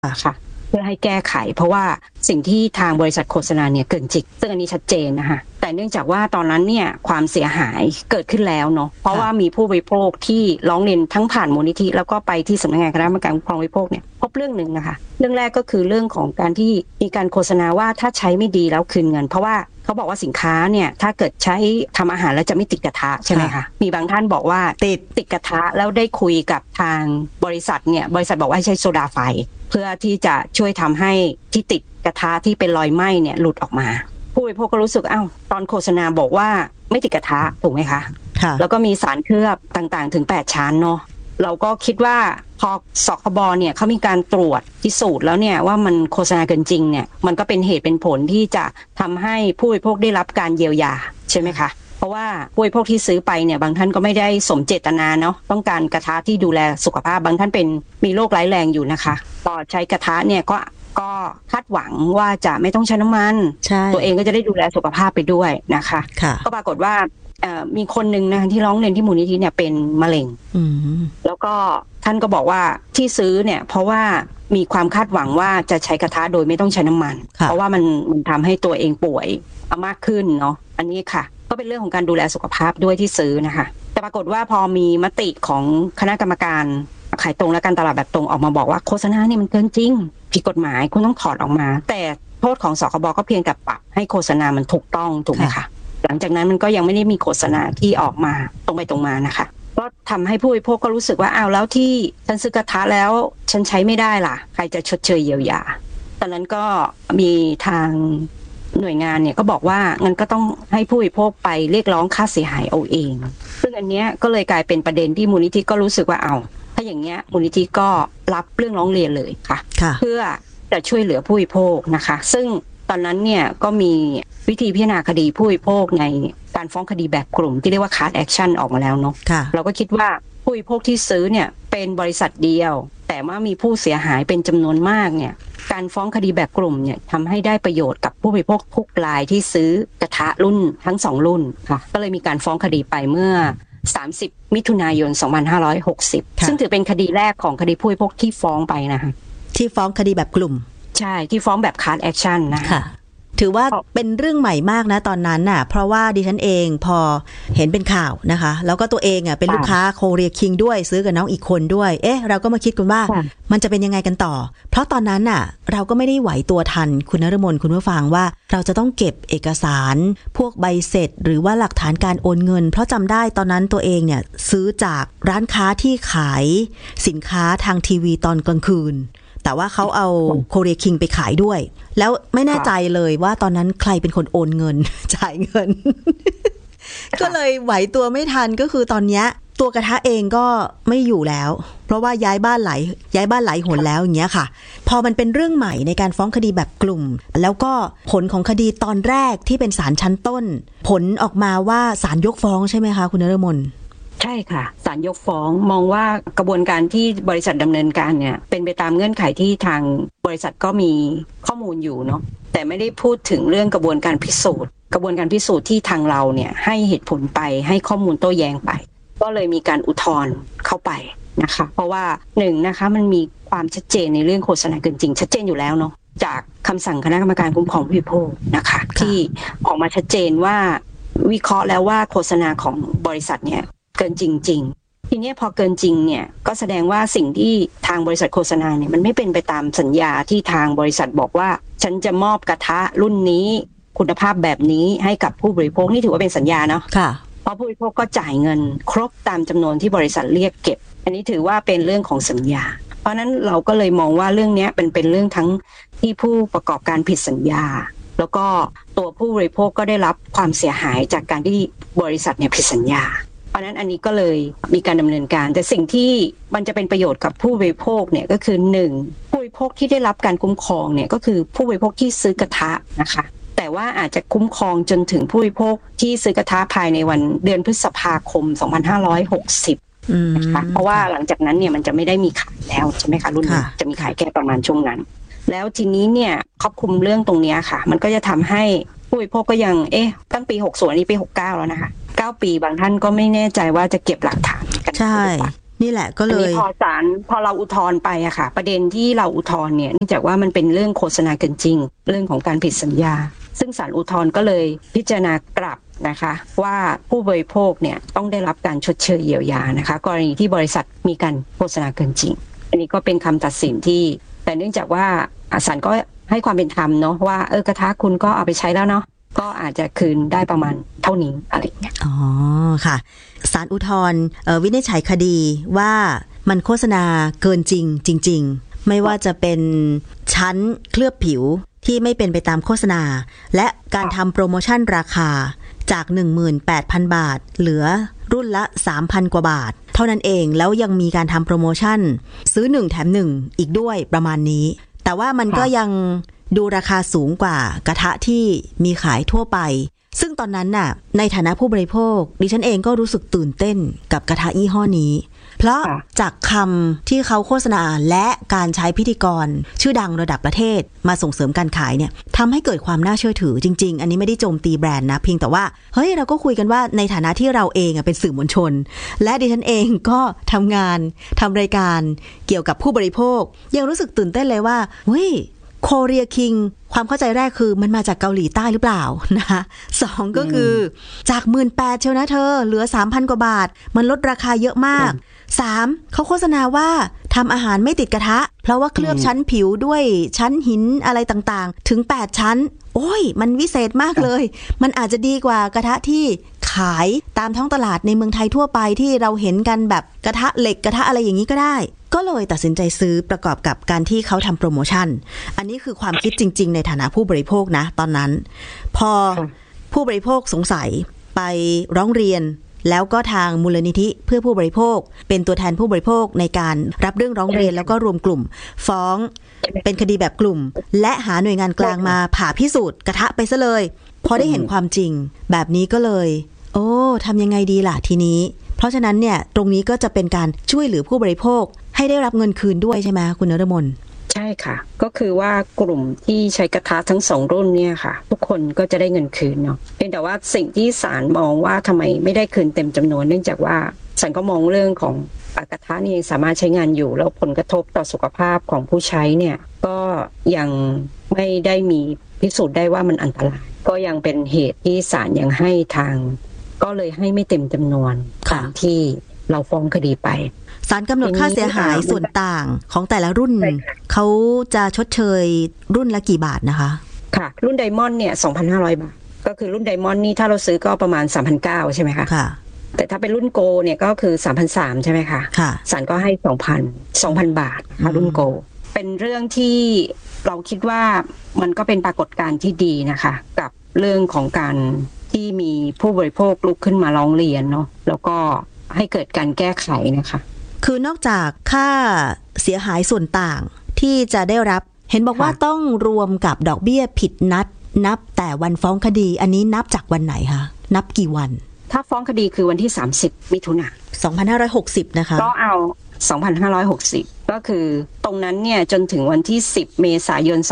ค่ะเพื่อให้แก้ไขเพราะว่าสิ่งที่ทางบริษัทโฆษณาเนี่ยเกินจริงซึ่งอันนี้ชัดเจนนะคะแต่เนื่องจากว่าตอนนั้นเนี่ยความเสียหายเกิดขึ้นแล้วเนาะเพราะว่ามีผู้บริโภคที่ร้องเรียนทั้งผ่านมูลนิธิแล้วก็ไปที่สำนักงานคณะกรรมการคุ้มครองผู้บริโภคเนี่ยพบเรื่องนึงนะคะเรื่องแรกก็คือเรื่องของการที่มีการโฆษณาว่าถ้าใช้ไม่ดีแล้วคืนเงินเพราะว่าเขาบอกว่าสินค้าเนี่ยถ้าเกิดใช้ทำอาหารแล้วจะไม่ติดกระทะใช่ไหมคะมีบางท่านบอกว่าติดกระทะแล้วได้คุยกับทางบริษัทเนี่ยบริษัทบอกว่าให้ใช้โซดาไฟเพื่อที่จะช่วยทำให้ที่ติดกระทะที่เป็นรอยไหม้เนี่ยหลุดออกมาผู้บริโภคก็รู้สึกตอนโฆษณาบอกว่าไม่ติดกระทะถูกไหมคะแล้วก็มีสารเคลือบต่างๆถึง8ชั้นเนาะเราก็คิดว่าพอสคบเนี่ยเขามีการตรวจพิสูจน์แล้วเนี่ยว่ามันโฆษณาเกินจริงเนี่ยมันก็เป็นเหตุเป็นผลที่จะทำให้ผู้บริโภคได้รับการเยียวยาใช่ไหมคะเพราะว่าผู้บริโภคที่ซื้อไปเนี่ยบางท่านก็ไม่ได้สมเจตนาเนาะต้องการกระทะที่ดูแลสุขภาพบางท่านเป็นมีโรคร้ายแรงอยู่นะคะต่อใช้กระทะเนี่ยก็คาดหวังว่าจะไม่ต้องใช้น้ำมันตัวเองก็จะได้ดูแลสุขภาพไปด้วยนะคะก็ปรากฏว่ามีคนหนึ่งนะคะที่ร้องเรียนที่มูลนิธิเนี่ยเป็นมะเร็งแล้วก็ท่านก็บอกว่าที่ซื้อเนี่ยเพราะว่ามีความคาดหวังว่าจะใช้กระทะโดยไม่ต้องใช้น้ำมันเพราะว่ามันทำให้ตัวเองป่วยมากขึ้นเนาะอันนี้ค่ะก็เป็นเรื่องของการดูแลสุขภาพด้วยที่ซื้อนะคะแต่ปรากฏว่าพอมีมติของคณะกรรมการขายตรงและการตลาดแบบตรงออกมาบอกว่าโฆษณาเนี่ยมันเกินจริงผิดกฎหมายคุณต้องถอดออกมาแต่โทษของสคบก็เพียงแต่ปรับให้โฆษณามันถูกต้องถูกไหมคะหลังจากนั้นมันก็ยังไม่ได้มีโฆษณาที่ออกมาตรงไปตรงมานะคะก็ทำให้ผู้บริโภคก็รู้สึกว่าแล้วที่ฉันซื้อกระทะแล้วฉันใช้ไม่ได้ล่ะใครจะชดเชยเยียวยาตอนนั้นก็มีทางหน่วยงานเนี่ยก็บอกว่างั้นก็ต้องให้ผู้บริโภคไปเรียกร้องค่าเสียหายเอาเองซึ่งอันเนี้ยก็เลยกลายเป็นประเด็นที่มูลนิธิก็รู้สึกว่าถ้าอย่างเงี้ยมูลนิธิก็รับเรื่องร้องเรียนเลยค่ะเพื่อจะช่วยเหลือผู้บริโภคนะคะซึ่งตอนนั้นเนี่ยก็มีวิธีพิจารณาคดีผู้บริโภคในการฟ้องคดีแบบกลุ่มที่เรียกว่า class action ออกมาแล้วเนาะเราก็คิดว่าผู้บริโภคที่ซื้อเนี่ยเป็นบริษัทเดียวแต่ว่ามีผู้เสียหายเป็นจำนวนมากเนี่ยการฟ้องคดีแบบกลุ่มเนี่ยทำให้ได้ประโยชน์กับผู้บริโภคทุกรายที่ซื้อกระทะรุ่นทั้ง2รุ่นค่ะก็เลยมีการฟ้องคดีไปเมื่อ30มิถุนายน2560ซึ่งถือเป็นคดีแรกของคดีผู้บริโภคที่ฟ้องไปนะคะที่ฟ้องคดีแบบกลุ่มใช่ที่ฟ้องแบบ class action นะคะถือว่าเป็นเรื่องใหม่มากนะตอนนั้นน่ะเพราะว่าดิฉันเองพอเห็นเป็นข่าวนะคะแล้วก็ตัวเองเป็นลูกค้าโคเรียคิงด้วยซื้อกับน้องอีกคนด้วยเราก็มาคิดกันว่ามันจะเป็นยังไงกันต่อเพราะตอนนั้นน่ะเราก็ไม่ได้ไหวตัวทันคุณนฤมลคุณผู้ฟังว่าเราจะต้องเก็บเอกสารพวกใบเสร็จหรือว่าหลักฐานการโอนเงินเพราะจำได้ตอนนั้นตัวเองเนี่ยซื้อจากร้านค้าที่ขายสินค้าทางทีวีตอนกลางคืนแต่ว่าเขาเอาโคเรียคิงไปขายด้วยแล้วไม่แน่ใจเลยว่าตอนนั้นใครเป็นคนโอนเงินจ่ายเงิน ก็เลยไหวตัวไม่ทันก็คือตอนนี้ตัวกระทะเองก็ไม่อยู่แล้วเพราะว่าย้ายบ้านหลายหนแล้วอย่างเงี้ยค่ะพอมันเป็นเรื่องใหม่ในการฟ้องคดีแบบกลุ่มแล้วก็ผลของคดีตอนแรกที่เป็นศาลชั้นต้นผลออกมาว่าศาลยกฟ้องใช่ไหมคะคุณนฤมลใช่ค่ะศาลยกฟ้องมองว่ากระบวนการที่บริษัทดำเนินการเนี่ยเป็นไปตามเงื่อนไขที่ทางบริษัทก็มีข้อมูลอยู่เนาะแต่ไม่ได้พูดถึงเรื่องกระบวนการพิสูจน์ที่ทางเราเนี่ยให้เหตุผลไปให้ข้อมูลโต้แย้งไปก็เลยมีการอุทธรณ์เข้าไปนะคะเพราะว่านะคะมันมีความชัดเจนในเรื่องโฆษณาเกินจริงชัดเจนอยู่แล้วเนาะจากคำสั่งคณะกรรมการคุ้มครองผู้บริโภคนะคะที่ออกมาชัดเจนว่าวิเคราะห์แล้วว่าโฆษณาของบริษัทเนี่ยเกินจริงทีนี้พอเกินจริงเนี่ยก็แสดงว่าสิ่งที่ทางบริษัทโฆษณาเนี่ยมันไม่เป็นไปตามสัญญาที่ทางบริษัทบอกว่าฉันจะมอบกระทะรุ่นนี้คุณภาพแบบนี้ให้กับผู้บริโภคนี่ถือว่าเป็นสัญญาเนาะเพราะผู้บริโภคก็จ่ายเงินครบตามจำนวนที่บริษัทเรียกเก็บอันนี้ถือว่าเป็นเรื่องของสัญญาเพราะนั้นเราก็เลยมองว่าเรื่องนี้เป็นเรื่องทั้งที่ผู้ประกอบการผิดสัญญาแล้วก็ตัวผู้บริโภคก็ได้รับความเสียหายจากการที่บริษัทเนี่ยผิดสัญญาเพราะนั้นอันนี้ก็เลยมีการดำเนินการแต่สิ่งที่มันจะเป็นประโยชน์กับผู้บริโภคเนี่ยก็คือ1ผู้บริโภคที่ได้รับการคุ้มครองเนี่ยก็คือผู้บริโภคที่ซื้อกระทะนะคะแต่ว่าอาจจะคุ้มครองจนถึงผู้บริโภคที่ซื้อกระทะภายในวันเดือนพฤษภาคม2560นะคะเพราะว่าหลังจากนั้นเนี่ยมันจะไม่ได้มีขายแล้วใช่ไหมคะรุ่นนี้จะมีขายแค่ประมาณช่วงนั้นแล้วทีนี้เนี่ยครอบคลุมเรื่องตรงนี้ค่ะมันก็จะทำให้ผู้บริโภคก็ยังตั้งปี60อันนี้ปี69แล้วนะคะ9ปีบางท่านก็ไม่แน่ใจว่าจะเก็บหลักฐานกันใช่นี่แหละก็เลยพอเราอุทธรณ์ไปอะค่ะประเด็นที่เราอุทธรณ์เนี่ยเนื่องจากว่ามันเป็นเรื่องโฆษณาเกินจริงเรื่องของการผิดสัญญาซึ่งศาลอุทธรณ์ก็เลยพิจารณากลับนะคะว่าผู้บริโภคเนี่ยต้องได้รับการชดเชยเยียวยานะคะกรณีที่บริษัทมีการโฆษณาเกินจริงอันนี้ก็เป็นคำตัดสินที่แต่เนื่องจากว่าศาลก็ให้ความเป็นธรรมเนาะว่ากระทะคุณก็เอาไปใช้แล้วเนาะก็อาจจะคืนได้ประมาณเท่านี้อะไรอย่างเงี้ยอ๋อค่ะศาลอุทธรณ์วินิจฉัยคดีว่ามันโฆษณาเกินจริงไม่ว่าจะเป็นชั้นเคลือบผิวที่ไม่เป็นไปตามโฆษณาและการทำโปรโมชั่นราคาจาก 18,000 บาทเหลือรุ่นละ 3,000 กว่าบาทเท่านั้นเองแล้วยังมีการทำโปรโมชั่นซื้อ1แถม1อีกด้วยประมาณนี้แต่ว่ามันก็ยังดูราคาสูงกว่ากระทะที่มีขายทั่วไปซึ่งตอนนั้นน่ะในฐานะผู้บริโภคดิฉันเองก็รู้สึกตื่นเต้นกับกระทะยี่ห้อนี้เพราะจากคำที่เขาโฆษณาและการใช้พิธีกรชื่อดังระดับประเทศมาส่งเสริมการขายเนี่ยทำให้เกิดความน่าเชื่อถือจริงๆอันนี้ไม่ได้โจมตีแบรนด์นะเพียงแต่ว่าเฮ้ยเราก็คุยกันว่าในฐานะที่เราเองเป็นสื่อมวลชนและดิฉันเองก็ทำงานทำรายการเกี่ยวกับผู้บริโภคยังรู้สึกตื่นเต้นเลยว่าเฮ้ยโคเรียคิงความเข้าใจแรกคือมันมาจากเกาหลีใต้หรือเปล่านะคะ2ก็คือจาก 18,000 เชียวนะเธอเหลือ 3,000 กว่าบาทมันลดราคาเยอะมาก3เขาโฆษณาว่าทำอาหารไม่ติดกระทะเพราะว่าเคลือบชั้นผิวด้วยชั้นหินอะไรต่างๆถึง8ชั้นโอ้ยมันวิเศษมากเลยมันอาจจะดีกว่ากระทะที่ขายตามท้องตลาดในเมืองไทยทั่วไปที่เราเห็นกันแบบกระทะเหล็กกระทะอะไรอย่างนี้ก็ได้ก็เลยตัดสินใจซื้อประกอบกับการที่เขาทำโปรโมชั่นอันนี้คือความคิดจริงๆในฐานะผู้บริโภคนะตอนนั้นพอผู้บริโภคสงสัยไปร้องเรียนแล้วก็ทางมูลนิธิเพื่อผู้บริโภคเป็นตัวแทนผู้บริโภคในการรับเรื่องร้องเรียนแล้วก็รวมกลุ่มฟ้องเป็นคดีแบบกลุ่มและหาหน่วยงานกลางมาผ่าพิสูจน์กระทะไปซะเลยพอได้เห็นความจริงแบบนี้ก็เลยโอ้ทำยังไงดีล่ะทีนี้เพราะฉะนั้นเนี่ยตรงนี้ก็จะเป็นการช่วยเหลือผู้บริโภคให้ได้รับเงินคืนด้วยใช่ไหมคุณนฤมลใช่ค่ะก็คือว่ากลุ่มที่ใช้กระทะทั้ง2รุ่นเนี่ยค่ะทุกคนก็จะได้เงินคืนเนาะเพียงแต่ว่าสิ่งที่ศาลมองว่าทำไมไม่ได้คืนเต็มจำนวนเนื่องจากว่าศาลก็มองเรื่องของกระทะนี่สามารถใช้งานอยู่แล้วผลกระทบต่อสุขภาพของผู้ใช้เนี่ยก็ยังไม่ได้มีพิสูจน์ได้ว่ามันอันตรายก็ยังเป็นเหตุที่ศาลยังให้ทางก็เลยให้ไม่เต็มจำนวนตามที่เราฟ้องคดีไปศาลกำหนดค่าเสียหายส่วนต่างของแต่ละรุ่นเขาจะชดเชยรุ่นละกี่บาทนะคะค่ะรุ่นไดมอนด์เนี่ย 2,500 บาทก็คือรุ่นไดมอนด์นี่ถ้าเราซื้อก็ประมาณ 3,900 ใช่ไหมคะค่ะแต่ถ้าเป็นรุ่นโกเนี่ยก็คือ 3,300 ใช่ไหมคะค่ะศาลก็ให้ 2,000 บาทค่ะรุ่นโกเป็นเรื่องที่เราคิดว่ามันก็เป็นปรากฏการณ์ที่ดีนะคะกับเรื่องของการที่มีผู้บริโภคลุกขึ้นมาร้องเรียนเนาะแล้วก็ให้เกิดการแก้ไขนะคะคือนอกจากค่าเสียหายส่วนต่างที่จะได้รับเห็นบอกว่าต้องรวมกับดอกเบี้ยผิดนับแต่วันฟ้องคดีอันนี้นับจากวันไหนคะนับกี่วันถ้าฟ้องคดีคือวันที่30มิถุนายน2560นะคะก็เอา2560ก็คือตรงนั้นเนี่ยจนถึงวันที่10เมษายน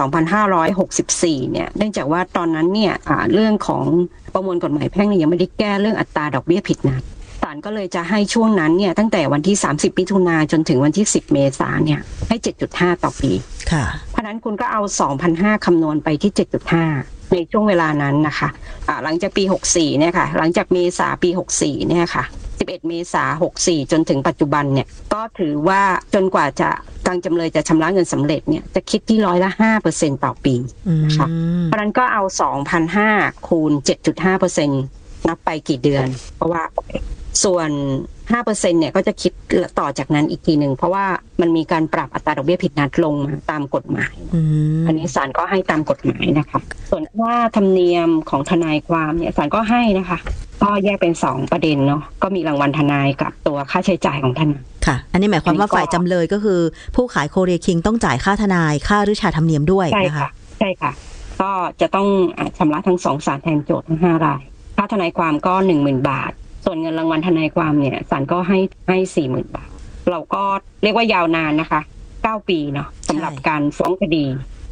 2564เนี่ยเนื่องจากว่าตอนนั้นเนี่ยเรื่องของประมวลกฎหมายแพ่งเนี่ยยังไม่ได้แก้เรื่องอัตราดอกเบี้ยผิดนัดศาลก็เลยจะให้ช่วงนั้นเนี่ยตั้งแต่วันที่30มิถุนายนจนถึงวันที่10เมษายนเนี่ยให้ 7.5 ต่อปีค่ะเพราะนั้นคุณก็เอา 2,500 คำนวณไปที่ 7.5 ในช่วงเวลานั้นนะคะหลังจากปี64เนี่ยค่ะหลังจากเมษาปี64เนี่ยค่ะ11เมษายน64จนถึงปัจจุบันเนี่ยก็ถือว่าจนกว่าจะทางจำเลยจะชำระเงินสำเร็จเนี่ยจะคิดที่5% ต่อปีนะคะเพราะนั้นก็เอา 2,500 คูณ 7.5% นับไปกี่เดือนเพราะว่าส่วน 5% เนี่ยก็จะคิดต่อจากนั้นอีกทีหนึ่งเพราะว่ามันมีการปรับอัตราดอกเบี้ยผิดนัดลงมาตามกฎหมายอันนี้ศาลก็ให้ตามกฎหมายนะคะส่วนว่าธรรมเนียมของทนายความเนี่ยศาลก็ให้นะคะก็แยกเป็น2ประเด็นเนาะก็มีรางวัลทนายกับตัวค่าใช้จ่ายของทนายค่ะอันนี้หมายความว่าฝ่ายจำเลยก็คือผู้ขายโคเรียคิงต้องจ่ายค่าทนายค่าฤชาธรรมเนียมด้วยนะคะใช่ค่ะก็จะต้องชำระทั้ง2ศาลแทนโจทย์ทั้ง5รายค่าทนายความก็ 10,000 บาทส่วนเงินรางวัลทนายความเนี่ยศาลก็ให้ 40,000 บาทเราก็เรียกว่ายาวนานนะคะ9ปีเนาะสำหรับการฟ้องคดีเพราะ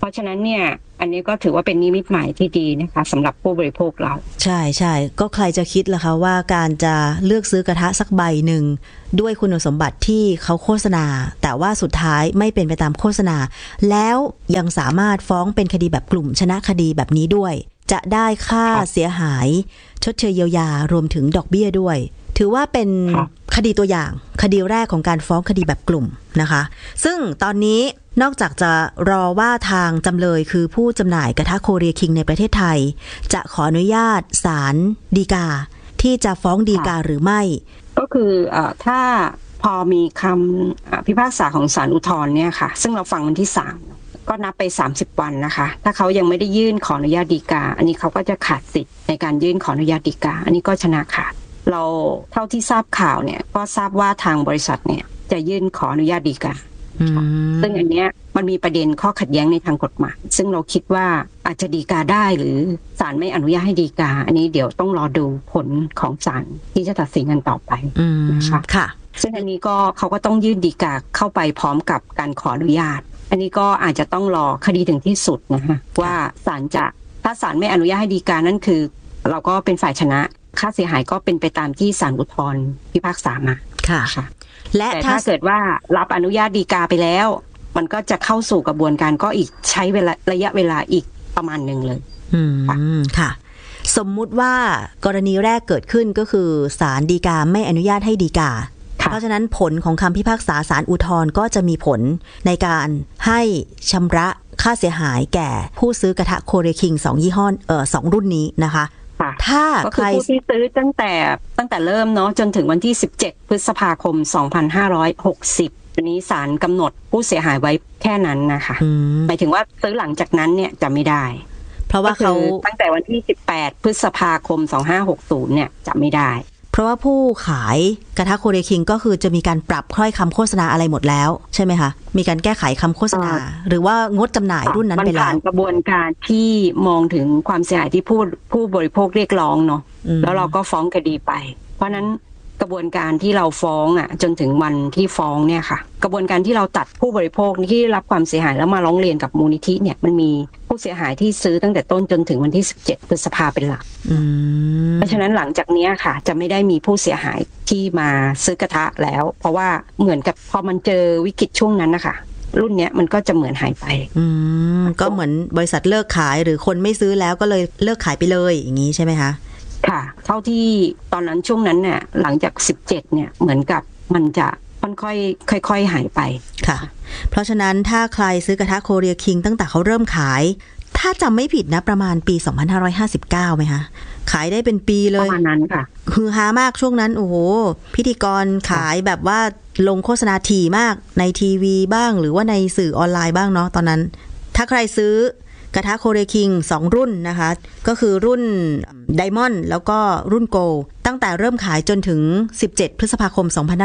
ราะฉะนั้นเนี่ยอันนี้ก็ถือว่าเป็นนิมิตหมายที่ดีนะคะสำหรับผู้บริโภคเราใช่ใช่ก็ใครจะคิดล่ะคะว่าการจะเลือกซื้อกระทะสักใบหนึ่งด้วยคุณสมบัติที่เขาโฆษณาแต่ว่าสุดท้ายไม่เป็นไปตามโฆษณาแล้วยังสามารถฟ้องเป็นคดีแบบกลุ่มชนะคดีแบบนี้ด้วยจะได้ค่าเสียหายชดเชยเยียวยารวมถึงดอกเบี้ยด้วยถือว่าเป็นคดีตัวอย่างคดีแรกของการฟ้องคดีแบบกลุ่มนะคะซึ่งตอนนี้นอกจากจะรอว่าทางจำเลยคือผู้จำหน่ายกระทะโคเรียคิงในประเทศไทยจะขออนุญาตศาลฎีกาที่จะฟ้องฎีกาหรือไม่ก็คือถ้าพอมีคำพิพากษาของศาลอุทธรณ์เนี่ยค่ะซึ่งเราฟังวันที่3ก็นับไป30วันนะคะถ้าเขายังไม่ได้ยื่นขออนุญาตฎีกาอันนี้เขาก็จะขาดสิทธิ์ในการยื่นขออนุญาตฎีกาอันนี้ก็ชนะขาดเราเท่าที่ทราบข่าวเนี่ยก็ทราบว่าทางบริษัทเนี่ยจะยื่นขออนุญาตฎีกาซึ่งอันเนี้ยมันมีประเด็นข้อขัดแย้งในทางกฎหมายซึ่งเราคิดว่าอาจจะฎีกาได้หรือศาลไม่อนุญาตให้ฎีกาอันนี้เดี๋ยวต้องรอดูผลของศาลที่จะตัดสินกันต่อไปนะคะค่ะซึ่งอันนี้ก็เขาก็ต้องยื่นฎีกาเข้าไปพร้อมกับการขออนุญาตอันนี้ก็อาจจะต้องรอคดีถึงที่สุดนะคะว่าศาลจะถ้าศาลไม่อนุญาตให้ฎีกานั่นคือเราก็เป็นฝ่ายชนะค่าเสียหายก็เป็นไปตามที่ศาลอุทธรณ์พิพากษามาค่ะและถ้าเกิดว่ารับอนุญาตฎีกาไปแล้วมันก็จะเข้าสู่กระบวนการก็อีกใช้เวลาระยะเวลาอีกประมาณหนึ่งเลยค่ะสมมุติว่ากรณีแรกเกิดขึ้นก็คือศาลฎีกาไม่อนุญาตให้ฎีกาเพราะฉะนั้นผลของคำพิพากษาศาลอุทธรณ์ก็จะมีผลในการให้ชำระค่าเสียหายแก่ผู้ซื้อกระทะโคเรียคิง2ยี่ห้อ2รุ่นนี้นะคะถ้าก็คือผู้ที่ซื้อตั้งแต่เริ่มเนาะจนถึงวันที่17พฤษภาคม2560วันนี้ศาลกำหนดผู้เสียหายไว้แค่นั้นนะคะหมายถึงว่าซื้อหลังจากนั้นเนี่ยจะไม่ได้เพราะว่าเขาตั้งแต่วันที่18พฤษภาคม2560เนี่ยจะไม่ได้เพราะว่าผู้ขายกระทะโคเรียคิงก็คือจะมีการปรับค่อยคำโฆษณาอะไรหมดแล้วใช่ไหมคะมีการแก้ไขคำโฆษณาหรือว่างดจำหน่ายรุ่นนั้นไปแล้วมันผ่านกระบวนการที่มองถึงความเสียหายที่ผู้บริโภคเรียกร้องเนาะแล้วเราก็ฟ้องคดีไปเพราะนั้นกระบวนการที่เราฟ้องจนถึงวันที่ฟ้องเนี่ยค่ะกระบวนการที่เราตัดผู้บริโภคที่รับความเสียหายแล้วมาร้องเรียนกับมูลนิธิเนี่ยมันมีผู้เสียหายที่ซื้อตั้งแต่ต้นจนถึงวันที่17พฤษภาเป็นหลักเพราะฉะนั้นหลังจากนี้ค่ะจะไม่ได้มีผู้เสียหายที่มาซื้อกระทะแล้วเพราะว่าเหมือนกับพอมันเจอวิกฤตช่วงนั้นนะคะรุ่นเนี้ยมันก็จะเหมือนหายไปก็เหมือนบริษัทเลิกขายหรือคนไม่ซื้อแล้วก็เลยเลิกขายไปเลยอย่างนี้ใช่ไหมคะค่ะเท่าที่ตอนนั้นช่วงนั้นเนี่ยหลังจาก17เนี่ยเหมือนกับมันจะค่อยๆหายไปค่ะเพราะฉะนั้นถ้าใครซื้อกระทะโคเรียคิงตั้งแต่เขาเริ่มขายถ้าจำไม่ผิดนะประมาณปี2559ไหมคะขายได้เป็นปีเลยประมาณนั้นค่ะฮือฮามากช่วงนั้นโอ้โหพิธีกรขายแบบว่าลงโฆษณาถี่มากในทีวีบ้างหรือว่าในสื่อออนไลน์บ้างเนาะตอนนั้นถ้าใครซื้อกระทะโคเรียคิง2รุ่นนะคะก็คือรุ่นไดมอนด์แล้วก็รุ่นโกลตั้งแต่เริ่มขายจนถึง17พฤษภาคม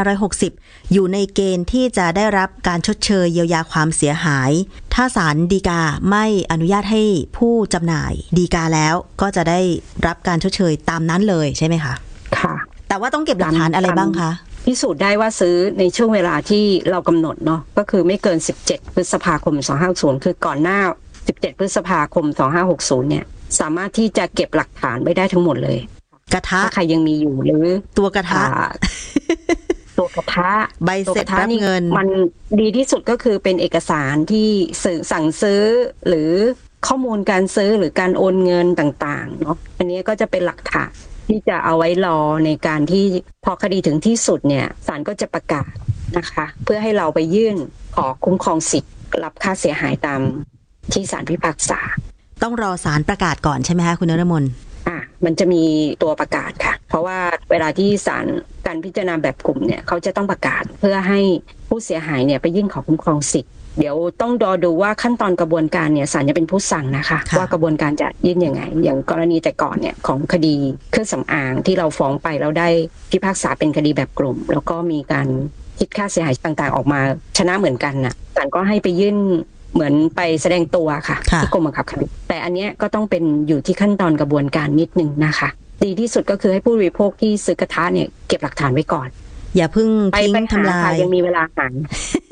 2560อยู่ในเกณฑ์ที่จะได้รับการชดเชยเยียวยาความเสียหายถ้าศาลฎีกาไม่อนุญาตให้ผู้จำหน่ายฎีกาแล้วก็จะได้รับการชดเชยตามนั้นเลยใช่ไหมคะค่ะแต่ว่าต้องเก็บหลักฐานอะไรบ้างคะพิสูจน์ได้ว่าซื้อในช่วงเวลาที่เรากำหนดเนาะก็คือไม่เกิน17พฤษภาคม2560คือก่อนหน้า17พฤษภาคม2560เนี่ยสามารถที่จะเก็บหลักฐานไว้ได้ทั้งหมดเลยกระทะถ้าใครยังมีอยู่หรือตัวกระทะตัวกระทะใบเสร็จรับเงินมันดีที่สุดก็คือเป็นเอกสารที่สั่งซื้อหรือข้อมูลการซื้อหรือการโอนเงินต่างๆเนาะอันนี้ก็จะเป็นหลักฐานที่จะเอาไว้รอในการที่พอคดีถึงที่สุดเนี่ยศาลก็จะประกาศนะคะเพื่อให้เราไปยื่นขอคุ้มครองสิทธิ์รับค่าเสียหายตามที่ศาลพิพากษาต้องรอศาลประกาศก่อนใช่ไหมคะคุณนฤมลมันจะมีตัวประกาศค่ะเพราะว่าเวลาที่ศาลการพิจารณาแบบกลุ่มเนี่ยเขาจะต้องประกาศเพื่อให้ผู้เสียหายเนี่ยไปยื่นขอคุ้มครองสิทธิ์เดี๋ยวต้องรอดูว่าขั้นตอนกระบวนการเนี่ยศาลจะเป็นผู้สั่งนะคะว่ากระบวนการจะยื่นยังไงอย่างกรณีแต่ก่อนเนี่ยของคดีเครื่องสำอางที่เราฟ้องไปแล้วได้พิพากษาเป็นคดีแบบกลุ่มแล้วก็มีการคิดค่าเสียหายต่างๆออกมาชนะเหมือนกันน่ะศาลก็ให้ไปยื่นเหมือนไปแสดงตัวค่ะที่กรมบังคับคดีแต่อันเนี้ยก็ต้องเป็นอยู่ที่ขั้นตอนกระบวนการนิดนึงนะคะดีที่สุดก็คือให้ผู้บริโภคที่ซื้อกระทะเนี่ยเก็บหลักฐานไว้ก่อนอย่าเพิ่งทิ้งทำลายยังมีเวลาหา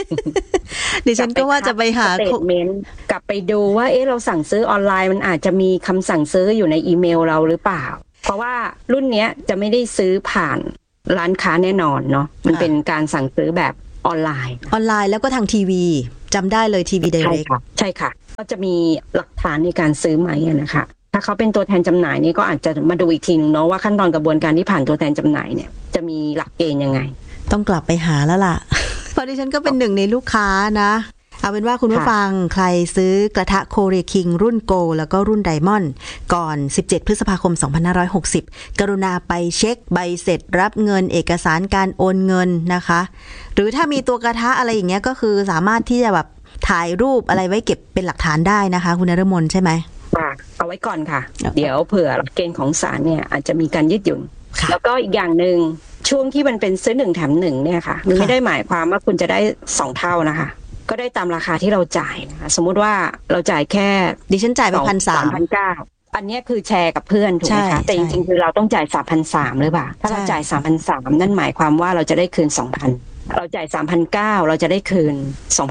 ดิฉันก็ว่าจะไปหาสเตทเมนต์กลับไปดูว่าเราสั่งซื้อออนไลน์มันอาจจะมีคำสั่งซื้ออยู่ในอีเมลเราหรือเปล่าเพราะว่ารุ่นนี้จะไม่ได้ซื้อผ่านร้านค้าแน่นอนเนาะมันเป็นการสั่งซื้อแบบออนไลน์แล้วก็ทางทีวีจำได้เลยทีวีไดเรกใช่ค่ะก็จะมีหลักฐานในการซื้อไหมนะคะถ้าเขาเป็นตัวแทนจำหน่ายนี่ก็อาจจะมาดูอีกทีนึงเนาะว่าขั้นตอนกระบวนการที่ผ่านตัวแทนจำหน่ายเนี่ยจะมีหลักเกณฑ์ยังไงต้องกลับไปหาแล้วล่ะ เพราะดิฉันก็เป็นหนึ่งในลูกค้านะเอาเป็นว่าคุณผู้ฟังใครซื้อกระทะโคเรียคิงรุ่นโกแล้วก็รุ่นไดมอนด์ก่อน17พฤษภาคม2560กรุณาไปเช็คใบเสร็จรับเงินเอกสารการโอนเงินนะคะหรือถ้ามีตัวกระทะอะไรอย่างเงี้ยก็คือสามารถที่จะแบบถ่ายรูปอะไรไว้เก็บเป็นหลักฐานได้นะคะคุณนฤมลใช่ไหมเอาไว้ก่อนค่ะเดี๋ยวเผื่อหลักเกณฑ์ของศาลเนี่ยอาจจะมีการยืดหยุ่นแล้วก็อีกอย่างหนึ่งช่วงที่มันเป็นซื้อ1แถม1เนี่ยค่ะมันไม่ได้หมายความว่าคุณจะได้2เท่านะคะก็ได้ตามราคาที่เราจ่ายนะคะสมมุติว่าเราจ่ายแค่ดิฉันจ่ายไป 1,300 อันนี้คือแชร์กับเพื่อนถูกไหมคะแต่จริงๆคือเราต้องจ่าย 3,300 หรือเปล่าถ้าเราจ่าย 3,300 นั่นหมายความว่าเราจะได้คืน 2,000 เราจ่าย 3,900 เราจะได้คืน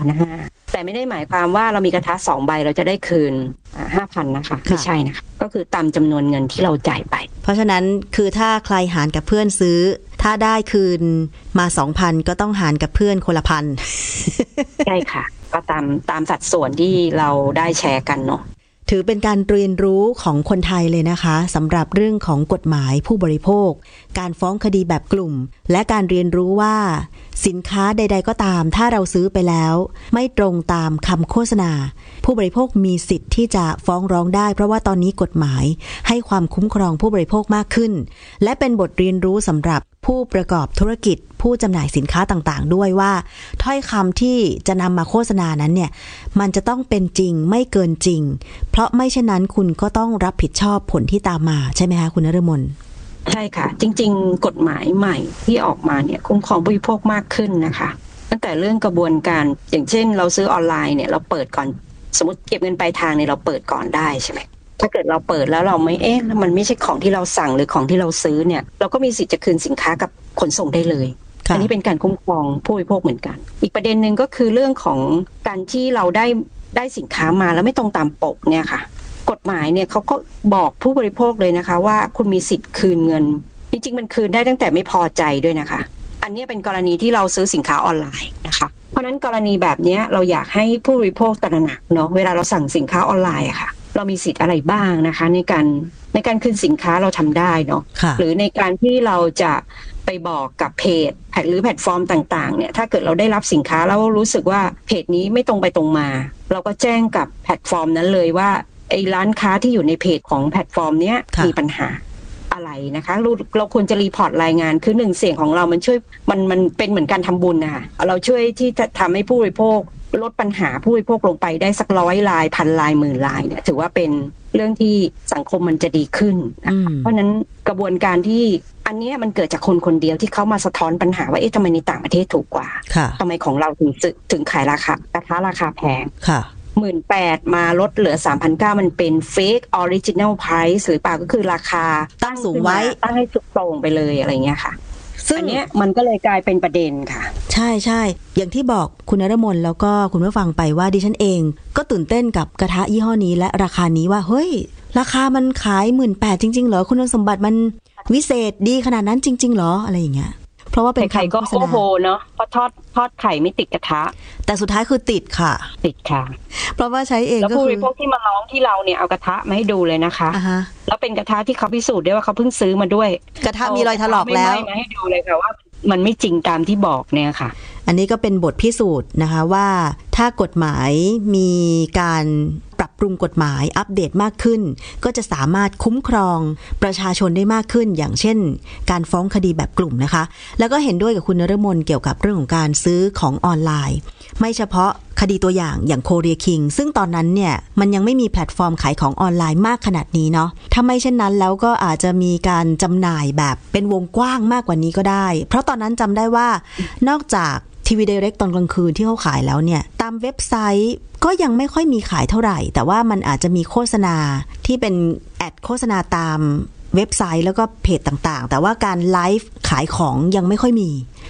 2,500 แต่ไม่ได้หมายความว่าเรามีกระทะ2ใบเราจะได้คืน 5,000 นะคะไม่ใช่นะคะก็คือตามจำนวนเงินที่เราจ่ายไปเพราะฉะนั้นคือถ้าใครหารกับเพื่อนซื้อถ้าได้คืนมา 2,000 ก็ต้องหารกับเพื่อนคนละพันใช่ค่ะก็ตามสัดส่วนที่เราได้แชร์กันเนาะถือเป็นการเรียนรู้ของคนไทยเลยนะคะสำหรับเรื่องของกฎหมายผู้บริโภคการฟ้องคดีแบบกลุ่มและการเรียนรู้ว่าสินค้าใดๆก็ตามถ้าเราซื้อไปแล้วไม่ตรงตามคำโฆษณาผู้บริโภคมีสิทธิ์ที่จะฟ้องร้องได้เพราะว่าตอนนี้กฎหมายให้ความคุ้มครองผู้บริโภคมากขึ้นและเป็นบทเรียนรู้สำหรับผู้ประกอบธุรกิจผู้จำหน่ายสินค้าต่างๆด้วยว่าถ้อยคำที่จะนำมาโฆษณานั้นเนี่ยมันจะต้องเป็นจริงไม่เกินจริงเพราะไม่เช่นนั้นคุณก็ต้องรับผิดชอบผลที่ตามมาใช่ไหมคะคุณนฤมลใช่ค่ะจริงๆกฎหมายใหม่ที่ออกมาเนี่ยคุ้มครองผู้บริโภคมากขึ้นนะคะตั้งแต่เรื่องกระบวนการอย่างเช่นเราซื้อออนไลน์เนี่ยเราเปิดก่อนสมมติเก็บเงินปลายทางเนี่ยเราเปิดก่อนได้ใช่ไหมถ้าเกิดเราเปิดแล้วเราไม่มันไม่ใช่ของที่เราสั่งหรือของที่เราซื้อเนี่ยเราก็มีสิทธิ์จะคืนสินค้ากับขนส่งได้เลยอันนี้เป็นการคุ้มครองผู้บริโภคเหมือนกันอีกประเด็นหนึ่งก็คือเรื่องของการที่เราได้สินค้ามาแล้วไม่ตรงตามปกเนี่ยค่ะกฎหมายเนี่ยเขาก็บอกผู้บริโภคเลยนะคะว่าคุณมีสิทธิ์คืนเงินจริงๆมันคืนได้ตั้งแต่ไม่พอใจด้วยนะคะอันนี้เป็นกรณีที่เราซื้อสินค้าออนไลน์นะคะเพราะนั้นกรณีแบบนี้เราอยากให้ผู้บริโภคตระหนักเนาะเวลาเราสั่งสินค้าออนไลน์อะค่ะเรามีสิทธิ์อะไรบ้างนะคะในการคืนสินค้าเราทำได้เนาะหรือในการที่เราจะไปบอกกับเพจหรือแพลตฟอร์มต่างๆเนี่ยถ้าเกิดเราได้รับสินค้าแล้วรู้สึกว่าเพจนี้ไม่ตรงไปตรงมาเราก็แจ้งกับแพลตฟอร์มนั้นเลยว่าไอ้ร้านค้าที่อยู่ในเพจของแพลตฟอร์มเนี้ยมีปัญหาอะไรนะคะเราควรจะรีพอร์ตรายงานคือ1เสียงของเรามันช่วยมันเป็นเหมือนการทำบุญนะคะเราช่วยที่จะทำให้ผู้บริโภคลดปัญหาผู้บริโภคลงไปได้สัก100 ราย1,000 ราย10,000 รายเนี่ยถือว่าเป็นเรื่องที่สังคมมันจะดีขึ้นเพราะนั้นกระบวนการที่อันนี้มันเกิดจากคนคนเดียวที่เขามาสะท้อนปัญหาว่าทำไมในต่างประเทศถูกกว่าทำไมของเราถึงขายราคากระทะราคาแพง18,000มาลดเหลือ 3,900 มันเป็น fake original price หรือเปล่าก็คือราคาตั้งสูงไว้ตั้งให้สุดโต่งไปเลยอะไรเงี้ยค่ะอันนี้มันก็เลยกลายเป็นประเด็นค่ะใช่ๆอย่างที่บอกคุณนฤมลแล้วก็คุณผู้ฟังไปว่าดิฉันเองก็ตื่นเต้นกับกระทะยี่ห้อนี้และราคานี้ว่าเฮ้ยราคามันขาย 18,000 จริงๆเหรอคุณสมบัติมันวิเศษดีขนาดนั้นจริงๆเหรออะไรอย่างเงี้ยเพราะว่าเป็นไข่ก็โอ้โหเนาะเพราะทอดไข่ไม่ติดกระทะแต่สุดท้ายคือติดค่ะเพราะว่าใช้เองก็คือแล้วผู้บริโภคที่มาร้องที่เราเนี่ยเอากระทะมาให้ดูเลยนะคะแล้วเป็นกระทะที่เขาพิสูจน์ได้ว่าเขาเพิ่งซื้อมาด้วยกระทะมีรอยถลอกแล้วมาให้ดูเลยค่ะว่ามันไม่จริงตามที่บอกเนี่ยค่ะอันนี้ก็เป็นบทพิสูจน์นะคะว่าถ้ากฎหมายมีการปรับปรุงกฎหมายอัปเดตมากขึ้นก็จะสามารถคุ้มครองประชาชนได้มากขึ้นอย่างเช่นการฟ้องคดีแบบกลุ่มนะคะแล้วก็เห็นด้วยกับคุณนฤมลเกี่ยวกับเรื่องของการซื้อของออนไลน์ไม่เฉพาะคดีตัวอย่างโคเรียคิงซึ่งตอนนั้นเนี่ยมันยังไม่มีแพลตฟอร์มขายของออนไลน์มากขนาดนี้เนาะถ้าไม่เช่นนั้นแล้วก็อาจจะมีการจำหน่ายแบบเป็นวงกว้างมากกว่านี้ก็ได้เพราะตอนนั้นจำได้ว่านอกจากทีวีไดเรกตอนกลางคืนที่เขาขายแล้วเนี่ยตามเว็บไซต์ก็ยังไม่ค่อยมีขายเท่าไหร่แต่ว่ามันอาจจะมีโฆษณาที่เป็นแอดโฆษณาตามเว็บไซต์แล้วก็เพจต่างๆแต่ว่าการไลฟ์ขายของยังไม่ค่อยมีซึ่ง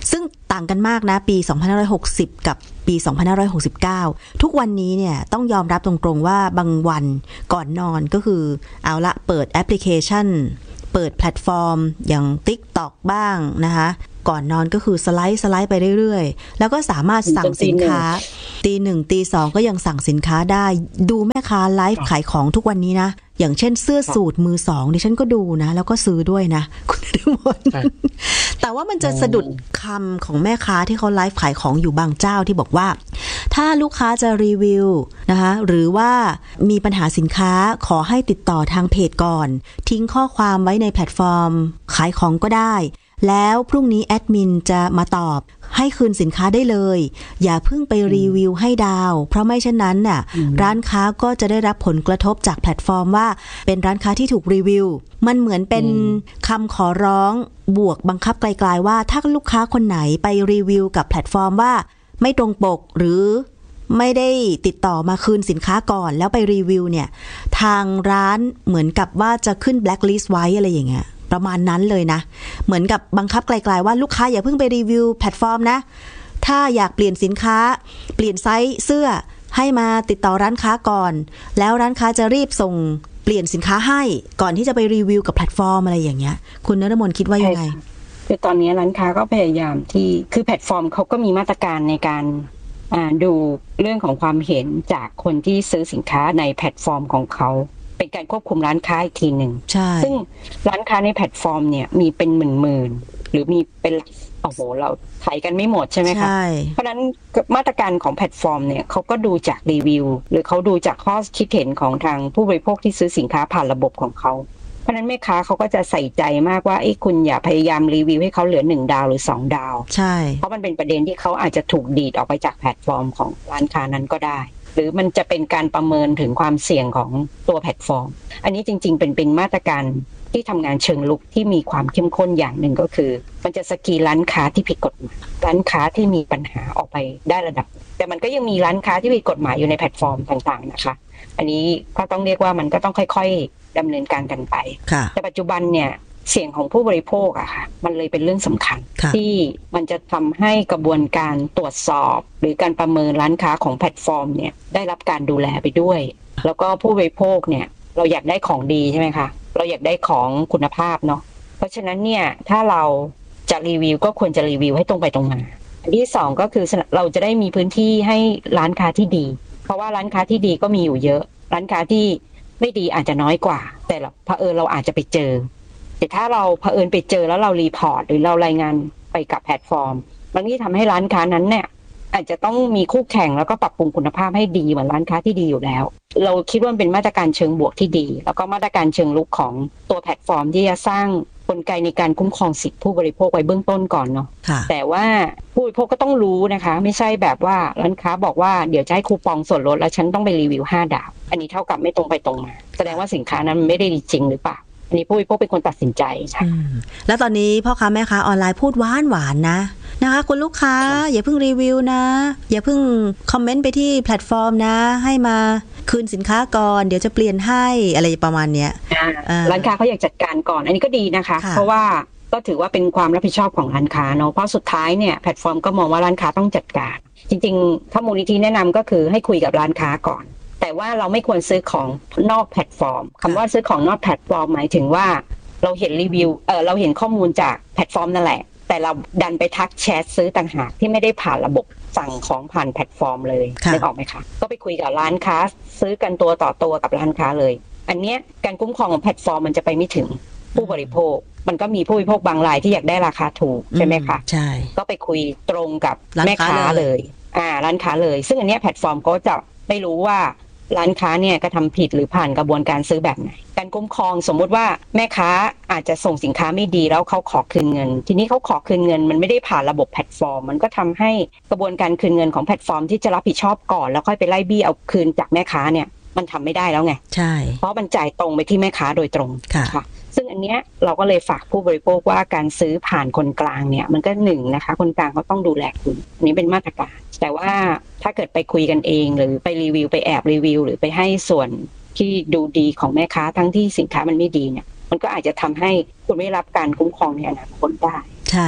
ต่างกันมากนะปี2560กับปี2569ทุกวันนี้เนี่ยต้องยอมรับตรงๆว่าบางวันก่อนนอนก็คือเอาละเปิดแอปพลิเคชันเปิดแพลตฟอร์มอย่าง TikTok บ้างนะคะก่อนนอนก็คือสไลด์ไปเรื่อยๆแล้วก็สามารถสั่งสินค้าตีหนึ่งตีสองก็ยังสั่งสินค้าได้ดูแม่ค้าไลฟ์ขายของทุกวันนี้นะอย่างเช่นเสื้อสูทมือสองดิฉันก็ดูนะแล้วก็ซื้อด้วยนะคุณนฤมลแต่ว่ามันจะสะดุดคำของแม่ค้าที่เขาไลฟ์ขายของอยู่บางเจ้าที่บอกว่าถ้าลูกค้าจะรีวิวนะคะหรือว่ามีปัญหาสินค้าขอให้ติดต่อทางเพจก่อนทิ้งข้อความไว้ในแพลตฟอร์มขายของก็ได้แล้วพรุ่งนี้แอดมินจะมาตอบให้คืนสินค้าได้เลยอย่าเพิ่งไปรีวิวให้ดาวเพราะไม่เช่นนั้นน่ะร้านค้าก็จะได้รับผลกระทบจากแพลตฟอร์มว่าเป็นร้านค้าที่ถูกรีวิวมันเหมือนเป็นคำขอร้องบวกบังคับไกลๆว่าถ้าลูกค้าคนไหนไปรีวิวกับแพลตฟอร์มว่าไม่ตรงปกหรือไม่ได้ติดต่อมาคืนสินค้าก่อนแล้วไปรีวิวเนี่ยทางร้านเหมือนกับว่าจะขึ้นแบล็คลิสต์ไว้อะไรอย่างเงี้ยประมาณนั้นเลยนะเหมือนกับบังคับไกลๆว่าลูกค้าอย่าเพิ่งไปรีวิวแพลตฟอร์มนะถ้าอยากเปลี่ยนสินค้าเปลี่ยนไซส์เสื้อให้มาติดต่อร้านค้าก่อนแล้วร้านค้าจะรีบส่งเปลี่ยนสินค้าให้ก่อนที่จะไปรีวิวกับแพลตฟอร์มอะไรอย่างเงี้ยคุณนฤมลคิดว่ายังไงคือตอนนี้ร้านค้าก็พยายามที่คือแพลตฟอร์มเขาก็มีมาตรการในการดูเรื่องของความเห็นจากคนที่ซื้อสินค้าในแพลตฟอร์มของเขาเป็นการควบคุมร้านค้าอีกทีหนึ่งซึ่งร้านค้าในแพลตฟอร์มเนี่ยมีเป็นหมื่นหรือมีเป็นโอ้โหเราไถกันไม่หมดใช่ไหมคะเพราะฉะนั้นมาตรการของแพลตฟอร์มเนี่ยเขาก็ดูจากรีวิวหรือเขาดูจากข้อคิดเห็นของทางผู้บริโภคที่ซื้อสินค้าผ่านระบบของเขาเพราะฉะนั้นแม่ค้าเขาก็จะใส่ใจมากว่าคุณอย่าพยายามรีวิวให้เขาเหลือ1ดาวหรือ2ดาวใช่เพราะมันเป็นประเด็นที่เขาอาจจะถูกดีดออกไปจากแพลตฟอร์มของร้านค้านั้นก็ได้หรือมันจะเป็นการประเมินถึงความเสี่ยงของตัวแพลตฟอร์มอันนี้จริงๆเป็นมาตรการที่ทำงานเชิงลุกที่มีความเข้มข้นอย่างหนึ่งก็คือมันจะสกรีนร้านค้าที่ผิดกฎหมายร้านค้าที่มีปัญหาออกไปได้ระดับแต่มันก็ยังมีร้านค้าที่ผิดกฎหมายอยู่ในแพลตฟอร์มต่างๆนะคะอันนี้ก็ต้องเรียกว่ามันก็ต้องค่อยๆดำเนินการกันไปแต่ปัจจุบันเนี่ยเสียงของผู้บริโภคอะค่ะมันเลยเป็นเรื่องสำคัญที่มันจะทำให้กระบวนการตรวจสอบหรือการประเมินร้านค้าของแพลตฟอร์มเนี่ยได้รับการดูแลไปด้วยแล้วก็ผู้บริโภคเนี่ยเราอยากได้ของดีใช่ไหมคะเราอยากได้ของคุณภาพเนาะเพราะฉะนั้นเนี่ยถ้าเราจะรีวิวก็ควรจะรีวิวให้ตรงไปตรงมาอันที่สองก็คือเราจะได้มีพื้นที่ให้ร้านค้าที่ดีเพราะว่าร้านค้าที่ดีก็มีอยู่เยอะร้านค้าที่ไม่ดีอาจจะน้อยกว่าแต่เผอิญเราอาจจะไปเจอแต่ถ้าเราเผอิญไปเจอแล้วเรารีพอร์ตหรือเรารายงานไปกับแพลตฟอร์มมันนี่ทำให้ร้านค้านั้นเนี่ยอาจจะต้องมีคู่แข่งแล้วก็ปรับปรุงคุณภาพให้ดีเหมือนร้านค้าที่ดีอยู่แล้วเราคิดว่าเป็นมาตรการเชิงบวกที่ดีแล้วก็มาตรการเชิงลุกของตัวแพลตฟอร์มที่จะสร้างกลไกในการคุ้มครองสิทธิผู้บริโภคไว้เบื้องต้นก่อนเนาะแต่ว่าผู้บริโภคก็ต้องรู้นะคะไม่ใช่แบบว่าร้านค้าบอกว่าเดี๋ยวจะให้คูปองส่วนลดแล้วฉันต้องไปรีวิว5ดาวอันนี้เท่ากับไม่ตรงไปตรงมาแสดงว่าสินค้านั้นไม่ได้ดีจริงหรือเปล่าอันนี้ผู้บริโภคเป็นคนตัดสินใจค่ะแล้วตอนนี้พ่อค้าแม่ค้าออนไลน์พูดหวานนะคะคุณลูกค้าอย่าเพิ่งรีวิวนะอย่าเพิ่งคอมเมนต์ไปที่แพลตฟอร์มนะให้มาคืนสินค้าก่อนเดี๋ยวจะเปลี่ยนให้อะไรประมาณเนี้ยร้านค้าเขาอยากจัดการก่อนอันนี้ก็ดีนะคะเพราะว่าก็ถือว่าเป็นความรับผิดชอบของร้านค้าเนาะเพราะสุดท้ายเนี่ยแพลตฟอร์มก็มองว่าร้านค้าต้องจัดการจริงๆถ้ามูลนิธิแนะนำก็คือให้คุยกับร้านค้าก่อนแต่ว่าเราไม่ควรซื้อของนอกแพลตฟอร์มคำว่าซื้อของนอกแพลตฟอร์มหมายถึงว่าเราเห็นรีวิวเราเห็นข้อมูลจากแพลตฟอร์มนั่นแหละแต่เราดันไปทักแชทซื้อต่างหากที่ไม่ได้ผ่านระบบสั่งของผ่านแพลตฟอร์มเลยนึกออกไหมคะก็ไปคุยกับร้านค้าซื้อกันตัวต่อตัวกับร้านค้าเลยอันเนี้ยการคุ้มครองของแพลตฟอร์มมันจะไปไม่ถึงผู้บริโภคมันก็มีผู้บริโภคบางรายที่อยากได้ราคาถูกใช่ไหมคะใช่ก็ไปคุยตรงกับแม่ค้าเลยร้านค้าเลยซึ่งอันเนี้ยแพลตฟอร์มก็จะไม่รู้ว่าร้านค้าเนี่ยกระทำผิดหรือผ่านกระบวนการซื้อแบบไหนการคุ้มครองสมมุติว่าแม่ค้าอาจจะส่งสินค้าไม่ดีแล้วเขาขอคืนเงินทีนี้เขาขอคืนเงินมันไม่ได้ผ่านระบบแพลตฟอร์มมันก็ทำให้กระบวนการคืนเงินของแพลตฟอร์มที่จะรับผิดชอบก่อนแล้วค่อยไปไล่บี้เอาคืนจากแม่ค้าเนี่ยมันทำไม่ได้แล้วไงใช่เพราะมันจ่ายตรงไปที่แม่ค้าโดยตรงค่ะซึ่งอันเนี้ยเราก็เลยฝากผู้บริโภคว่าการซื้อผ่านคนกลางเนี่ยมันก็นะคะคนกลางเขาต้องดูแลคุณอันนี้เป็นมาตรการแต่ว่าถ้าเกิดไปคุยกันเองหรือไปรีวิวไปแอบรีวิวหรือไปให้ส่วนที่ดูดีของแม่ค้าทั้งที่สินค้ามันไม่ดีเนี่ยมันก็อาจจะทำให้คุณไม่รับการคุ้มครองในอนาคตได้ใช่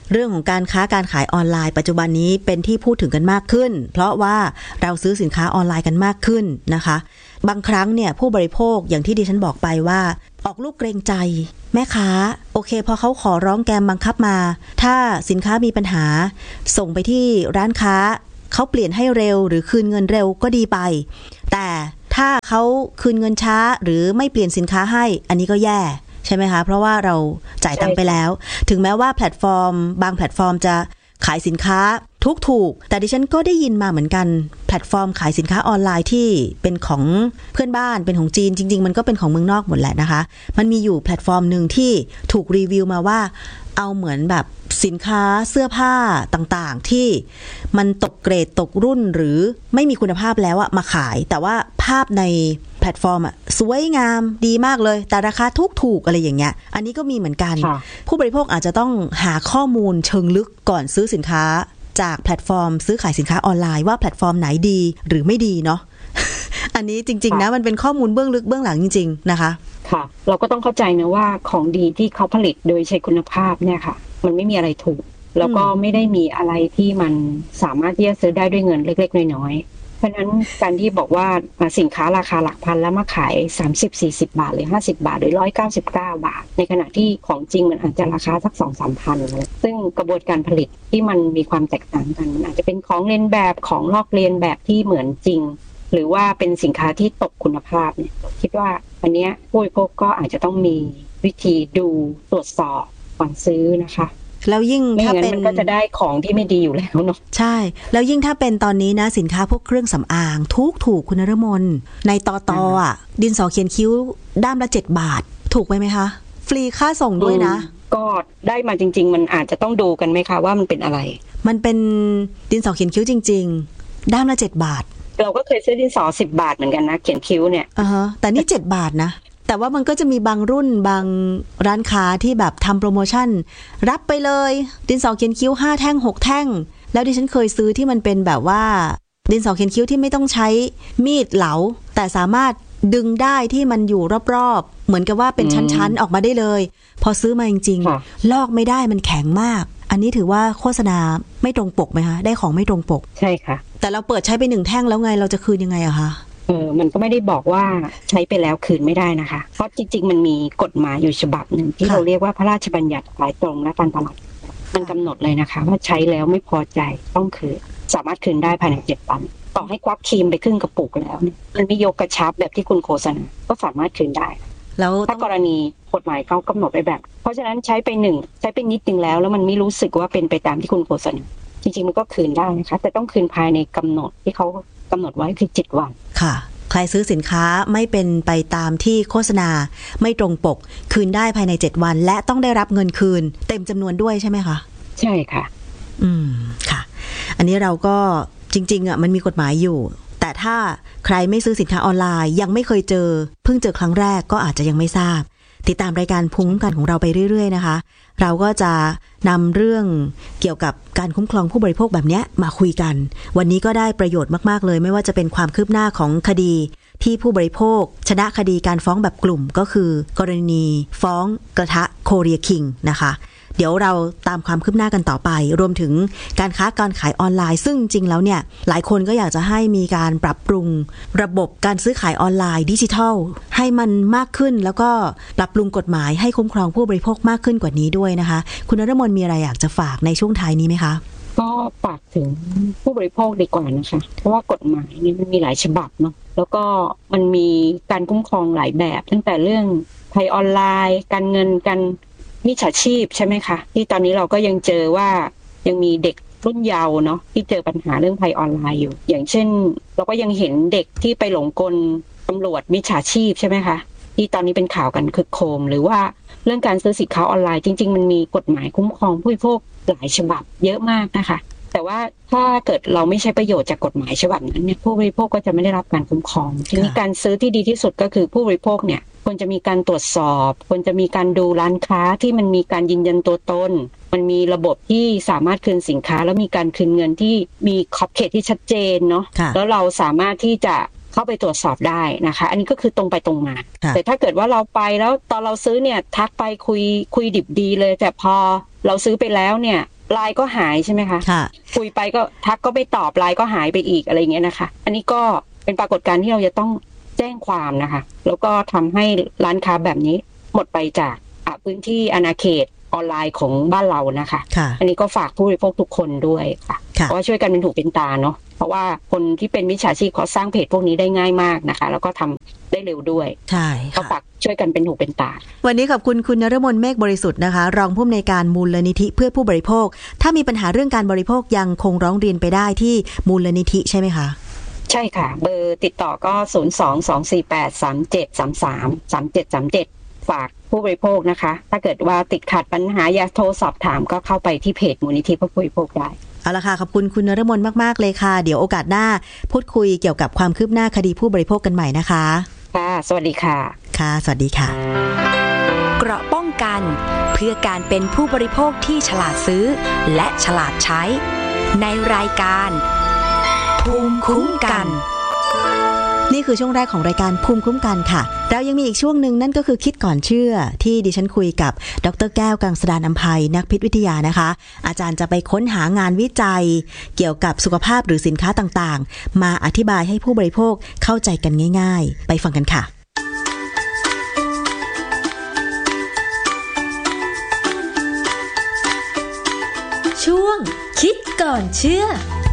เรื่องของการค้าการขายออนไลน์ปัจจุบันนี้เป็นที่พูดถึงกันมากขึ้นเพราะว่าเราซื้อสินค้าออนไลน์กันมากขึ้นนะคะบางครั้งเนี่ยผู้บริโภคอย่างที่ดิฉันบอกไปว่าออกลูกเกรงใจแม่ค้าโอเคพอเขาขอร้องแกมบังคับมาถ้าสินค้ามีปัญหาส่งไปที่ร้านค้าเขาเปลี่ยนให้เร็วหรือคืนเงินเร็วก็ดีไปแต่ถ้าเขาคืนเงินช้าหรือไม่เปลี่ยนสินค้าให้อันนี้ก็แย่ใช่ไหมคะเพราะว่าเราจ่ายตังค์ไปแล้วถึงแม้ว่าแพลตฟอร์มบางแพลตฟอร์มจะขายสินค้าถูกแต่ดิฉันก็ได้ยินมาเหมือนกันแพลตฟอร์มขายสินค้าออนไลน์ที่เป็นของเพื่อนบ้านเป็นของจีนจริงๆมันก็เป็นของเมืองนอกหมดแหละนะคะมันมีอยู่แพลตฟอร์มหนึ่งที่ถูกรีวิวมาว่าเอาเหมือนแบบสินค้าเสื้อผ้าต่างๆที่มันตกเกรดตกรุ่นหรือไม่มีคุณภาพแล้วอะมาขายแต่ว่าภาพในแพลตฟอร์มอะสวยงามดีมากเลยแต่ราคาถูกอะไรอย่างเงี้ยอันนี้ก็มีเหมือนกันผู้บริโภคอาจจะต้องหาข้อมูลเชิงลึกก่อนซื้อสินค้าจากแพลตฟอร์มซื้อขายสินค้าออนไลน์ว่าแพลตฟอร์มไหนดีหรือไม่ดีเนาะ อันนี้จริงๆนะมันเป็นข้อมูลเบื้องลึกเบื้องหลังจริงๆนะคะค่ะเราก็ต้องเข้าใจนะว่าของดีที่เขาผลิตโดยใช้คุณภาพเนี่ยค่ะมันไม่มีอะไรถูกแล้วก็ไม่ได้มีอะไรที่มันสามารถที่จะซื้อได้ด้วยเงินเล็กๆน้อยๆเพราะฉะนั้นการที่บอกว่าสินค้าราคาหลักพันแล้วมาขาย30-40 บาทหรือ50 บาทหรือ199 บาทในขณะที่ของจริงมันอาจจะราคาสัก 2-3 พันซึ่งกระบวนการผลิตที่มันมีความแตกต่างกันมันอาจจะเป็นของเลียนแบบของลอกเลียนแบบที่เหมือนจริงหรือว่าเป็นสินค้าที่ตกคุณภาพเนี่ยคิดว่าอันเนี้ยผู้บริโภคก็อาจจะต้องมีวิธีดูตรวจสอบก่อนซื้อนะคะแล้วยิ่งถ้าเป็นมันก็จะได้ของที่ไม่ดีอยู่แล้วเนาะใช่แล้วยิ่งถ้าเป็นตอนนี้นะสินค้าพวกเครื่องสำอางถูกคุณนฤมลในตออ่ะดินสอเขียนคิ้วด้ามละ7 บาทถูกไปไหมคะฟรีค่าส่งด้วยนะก็ได้มาจริงๆมันอาจจะต้องดูกันไหมคะว่ามันเป็นอะไรมันเป็นดินสอเขียนคิ้วจริงๆด้ามละ7 บาทเราก็เคยซื้อดินสอ10 บาทเหมือนกันนะเขียนคิ้วเนี่ยแต่นี่7 บาทนะแต่ว่ามันก็จะมีบางรุ่นบางร้านค้าที่แบบทำโปรโมชั่นรับไปเลยดินสอเขียนคิ้ว5 แท่ง 6 แท่งแล้วดิฉันเคยซื้อที่มันเป็นแบบว่าดินสอเขียนคิ้วที่ไม่ต้องใช้มีดเหลาแต่สามารถดึงได้ที่มันอยู่รอบๆเหมือนกับว่าเป็นชั้นๆออกมาได้เลยพอซื้อมาจริงๆลอกไม่ได้มันแข็งมากอันนี้ถือว่าโฆษณาไม่ตรงปกไหมคะได้ของไม่ตรงปกใช่ค่ะแต่เราเปิดใช้ไป1 แท่งแล้วไงเราจะคืนยังไงอะคะมันก็ไม่ได้บอกว่าใช้ไปแล้วคืนไม่ได้นะคะเพราะจริงๆมันมีกฎหมายอยู่ฉบับหนึ่งที่เราเรียกว่าพระราชบัญญัติขายตรงและการตลาดมันกำหนดเลยนะคะว่าใช้แล้วไม่พอใจต้องคืนสามารถคืนได้ภายใน7 วันต่อให้ควักครีมไปครึ่งกระปุกแล้วเนี่ยมันไม่ยกกระชับแบบที่คุณโฆษณาก็สามารถคืนได้แล้วถ้ากรณีกฎหมายเขากำหนดไว้แบบเพราะฉะนั้นใช้ไปใช้ไปนิดนึงแล้วมันไม่รู้สึกว่าเป็นไปตามที่คุณโฆษณาจริงๆมันก็คืนได้นะคะแต่ต้องคืนภายในกำหนดที่เขากำหนดไว้คือ7 วันค่ะใครซื้อสินค้าไม่เป็นไปตามที่โฆษณาไม่ตรงปกคืนได้ภายใน7 วันและต้องได้รับเงินคืนเต็มจำนวนด้วยใช่ไหมคะใช่ค่ะค่ะอันนี้เราก็จริงๆมันมีกฎหมายอยู่แต่ถ้าใครไม่ซื้อสินค้าออนไลน์ยังไม่เคยเจอเพิ่งเจอครั้งแรกก็อาจจะยังไม่ทราบติดตามรายการภูมิคุ้มกันของเราไปเรื่อยๆนะคะเราก็จะนำเรื่องเกี่ยวกับการคุ้มครองผู้บริโภคแบบนี้มาคุยกันวันนี้ก็ได้ประโยชน์มากๆเลยไม่ว่าจะเป็นความคืบหน้าของคดีที่ผู้บริโภคชนะคดีการฟ้องแบบกลุ่มก็คือกรณีฟ้องกระทะโคเรียคิงนะคะเดี๋ยวเราตามความคืบหน้ากันต่อไปรวมถึงการค้าการขายออนไลน์ซึ่งจริงแล้วเนี่ยหลายคนก็อยากจะให้มีการปรับปรุงระบบการซื้อขายออนไลน์ดิจิทัลให้มันมากขึ้นแล้วก็ปรับปรุงกฎหมายให้คุ้มครองผู้บริโภคมากขึ้นกว่านี้ด้วยนะคะคุณนฤมลมีอะไรอยากจะฝากในช่วงท้ายนี้ไหมคะก็ฝากถึงผู้บริโภคดีกว่านะคะเพราะว่ากฎหมายนี่มันมีหลายฉบับเนาะแล้วก็มันมีการคุ้มครองหลายแบบตั้งแต่เรื่องภัยออนไลน์การเงินการมิจฉาชีพใช่ไหมคะที่ตอนนี้เราก็ยังเจอว่ายังมีเด็กรุ่นเยาว์เนาะที่เจอปัญหาเรื่องภัยออนไลน์อยู่อย่างเช่นเราก็ยังเห็นเด็กที่ไปหลงกลตำรวจมิจฉาชีพใช่ไหมคะที่ตอนนี้เป็นข่าวกันคึกโครมหรือว่าเรื่องการซื้อสินค้าออนไลน์จริงๆมันมีกฎหมายคุ้มครองผู้บริโภคหลายฉบับเยอะมากนะคะแต่ว่าถ้าเกิดเราไม่ใช้ประโยชน์จากกฎหมายฉบับนั้นเนี่ยผู้บริโภคก็จะไม่ได้รับการคุ้มครองทีนี้การซื้อที่ดีที่สุดก็คือผู้บริโภคเนี่ยควรจะมีการตรวจสอบควรจะมีการดูร้านค้าที่มันมีการยืนยันตัวตนมันมีระบบที่สามารถคืนสินค้าแล้วมีการคืนเงินที่มีขอบเขตที่ชัดเจนเนาะแล้วเราสามารถที่จะเข้าไปตรวจสอบได้นะคะอันนี้ก็คือตรงไปตรงมาแต่ถ้าเกิดว่าเราไปแล้วตอนเราซื้อเนี่ยทักไปคุยดิบดีเลยแต่พอเราซื้อไปแล้วเนี่ยไลน์ก็หายใช่ไหมคะคุยไปก็ทักก็ไม่ตอบไลน์ก็หายไปอีกอะไรเงี้ยนะคะอันนี้ก็เป็นปรากฏการณ์ที่เราจะต้องแจ้งความนะคะแล้วก็ทำให้ร้านค้าแบบนี้หมดไปจากพื้นที่อาณาเขตออนไลน์ของบ้านเรานะคะอันนี้ก็ฝากผู้บริโภคทุกคนด้วยค่ะเพราะว่าช่วยกันเป็นหูเป็นตาเนาะเพราะว่าคนที่เป็นมิจฉาชีพเขาสร้างเพจพวกนี้ได้ง่ายมากนะคะแล้วก็ทำได้เร็วด้วยใช่ก็ฝากช่วยกันเป็นหูเป็นตาวันนี้ขอบคุณคุณนฤมลเมฆบริสุทธิ์นะคะรองผู้อำนวยการมูลนิธิเพื่อผู้บริโภคถ้ามีปัญหาเรื่องการบริโภคยังคงร้องเรียนไปได้ที่มูลนิธิใช่ไหมคะใช่ค่ะเบอร์ติดต่อก็0224837333737ฝากผู้บริโภคนะคะถ้าเกิดว่าติดขัดปัญหาอยากโทรสอบถามก็เข้าไปที่เพจมูลนิธิเพื่อผู้บริโภคได้เอาละค่ะขอบคุณคุณนฤมลมากๆเลยค่ะเดี๋ยวโอกาสหน้าพูดคุยเกี่ยวกับความคืบหน้าคดีผู้บริโภคกันใหม่นะคะค่ะสวัสดีค่ะค่ะสวัสดีค่ะเกราะป้องกันเพื่อการเป็นผู้บริโภคที่ฉลาดซื้อและฉลาดใช้ในรายการภูมิคุ้มกันนี่คือช่วงแรกของรายการภูมิคุ้มกันค่ะเรายังมีอีกช่วงหนึ่งนั่นก็คือคิดก่อนเชื่อที่ดิฉันคุยกับดร.แก้วกังสดาลอำไพนักพิษวิทยานะคะอาจารย์จะไปค้นหางานวิจัยเกี่ยวกับสุขภาพหรือสินค้าต่างๆมาอธิบายให้ผู้บริโภคเข้าใจกันง่ายๆไปฟังกันค่ะช่วงคิดก่อนเชื่อ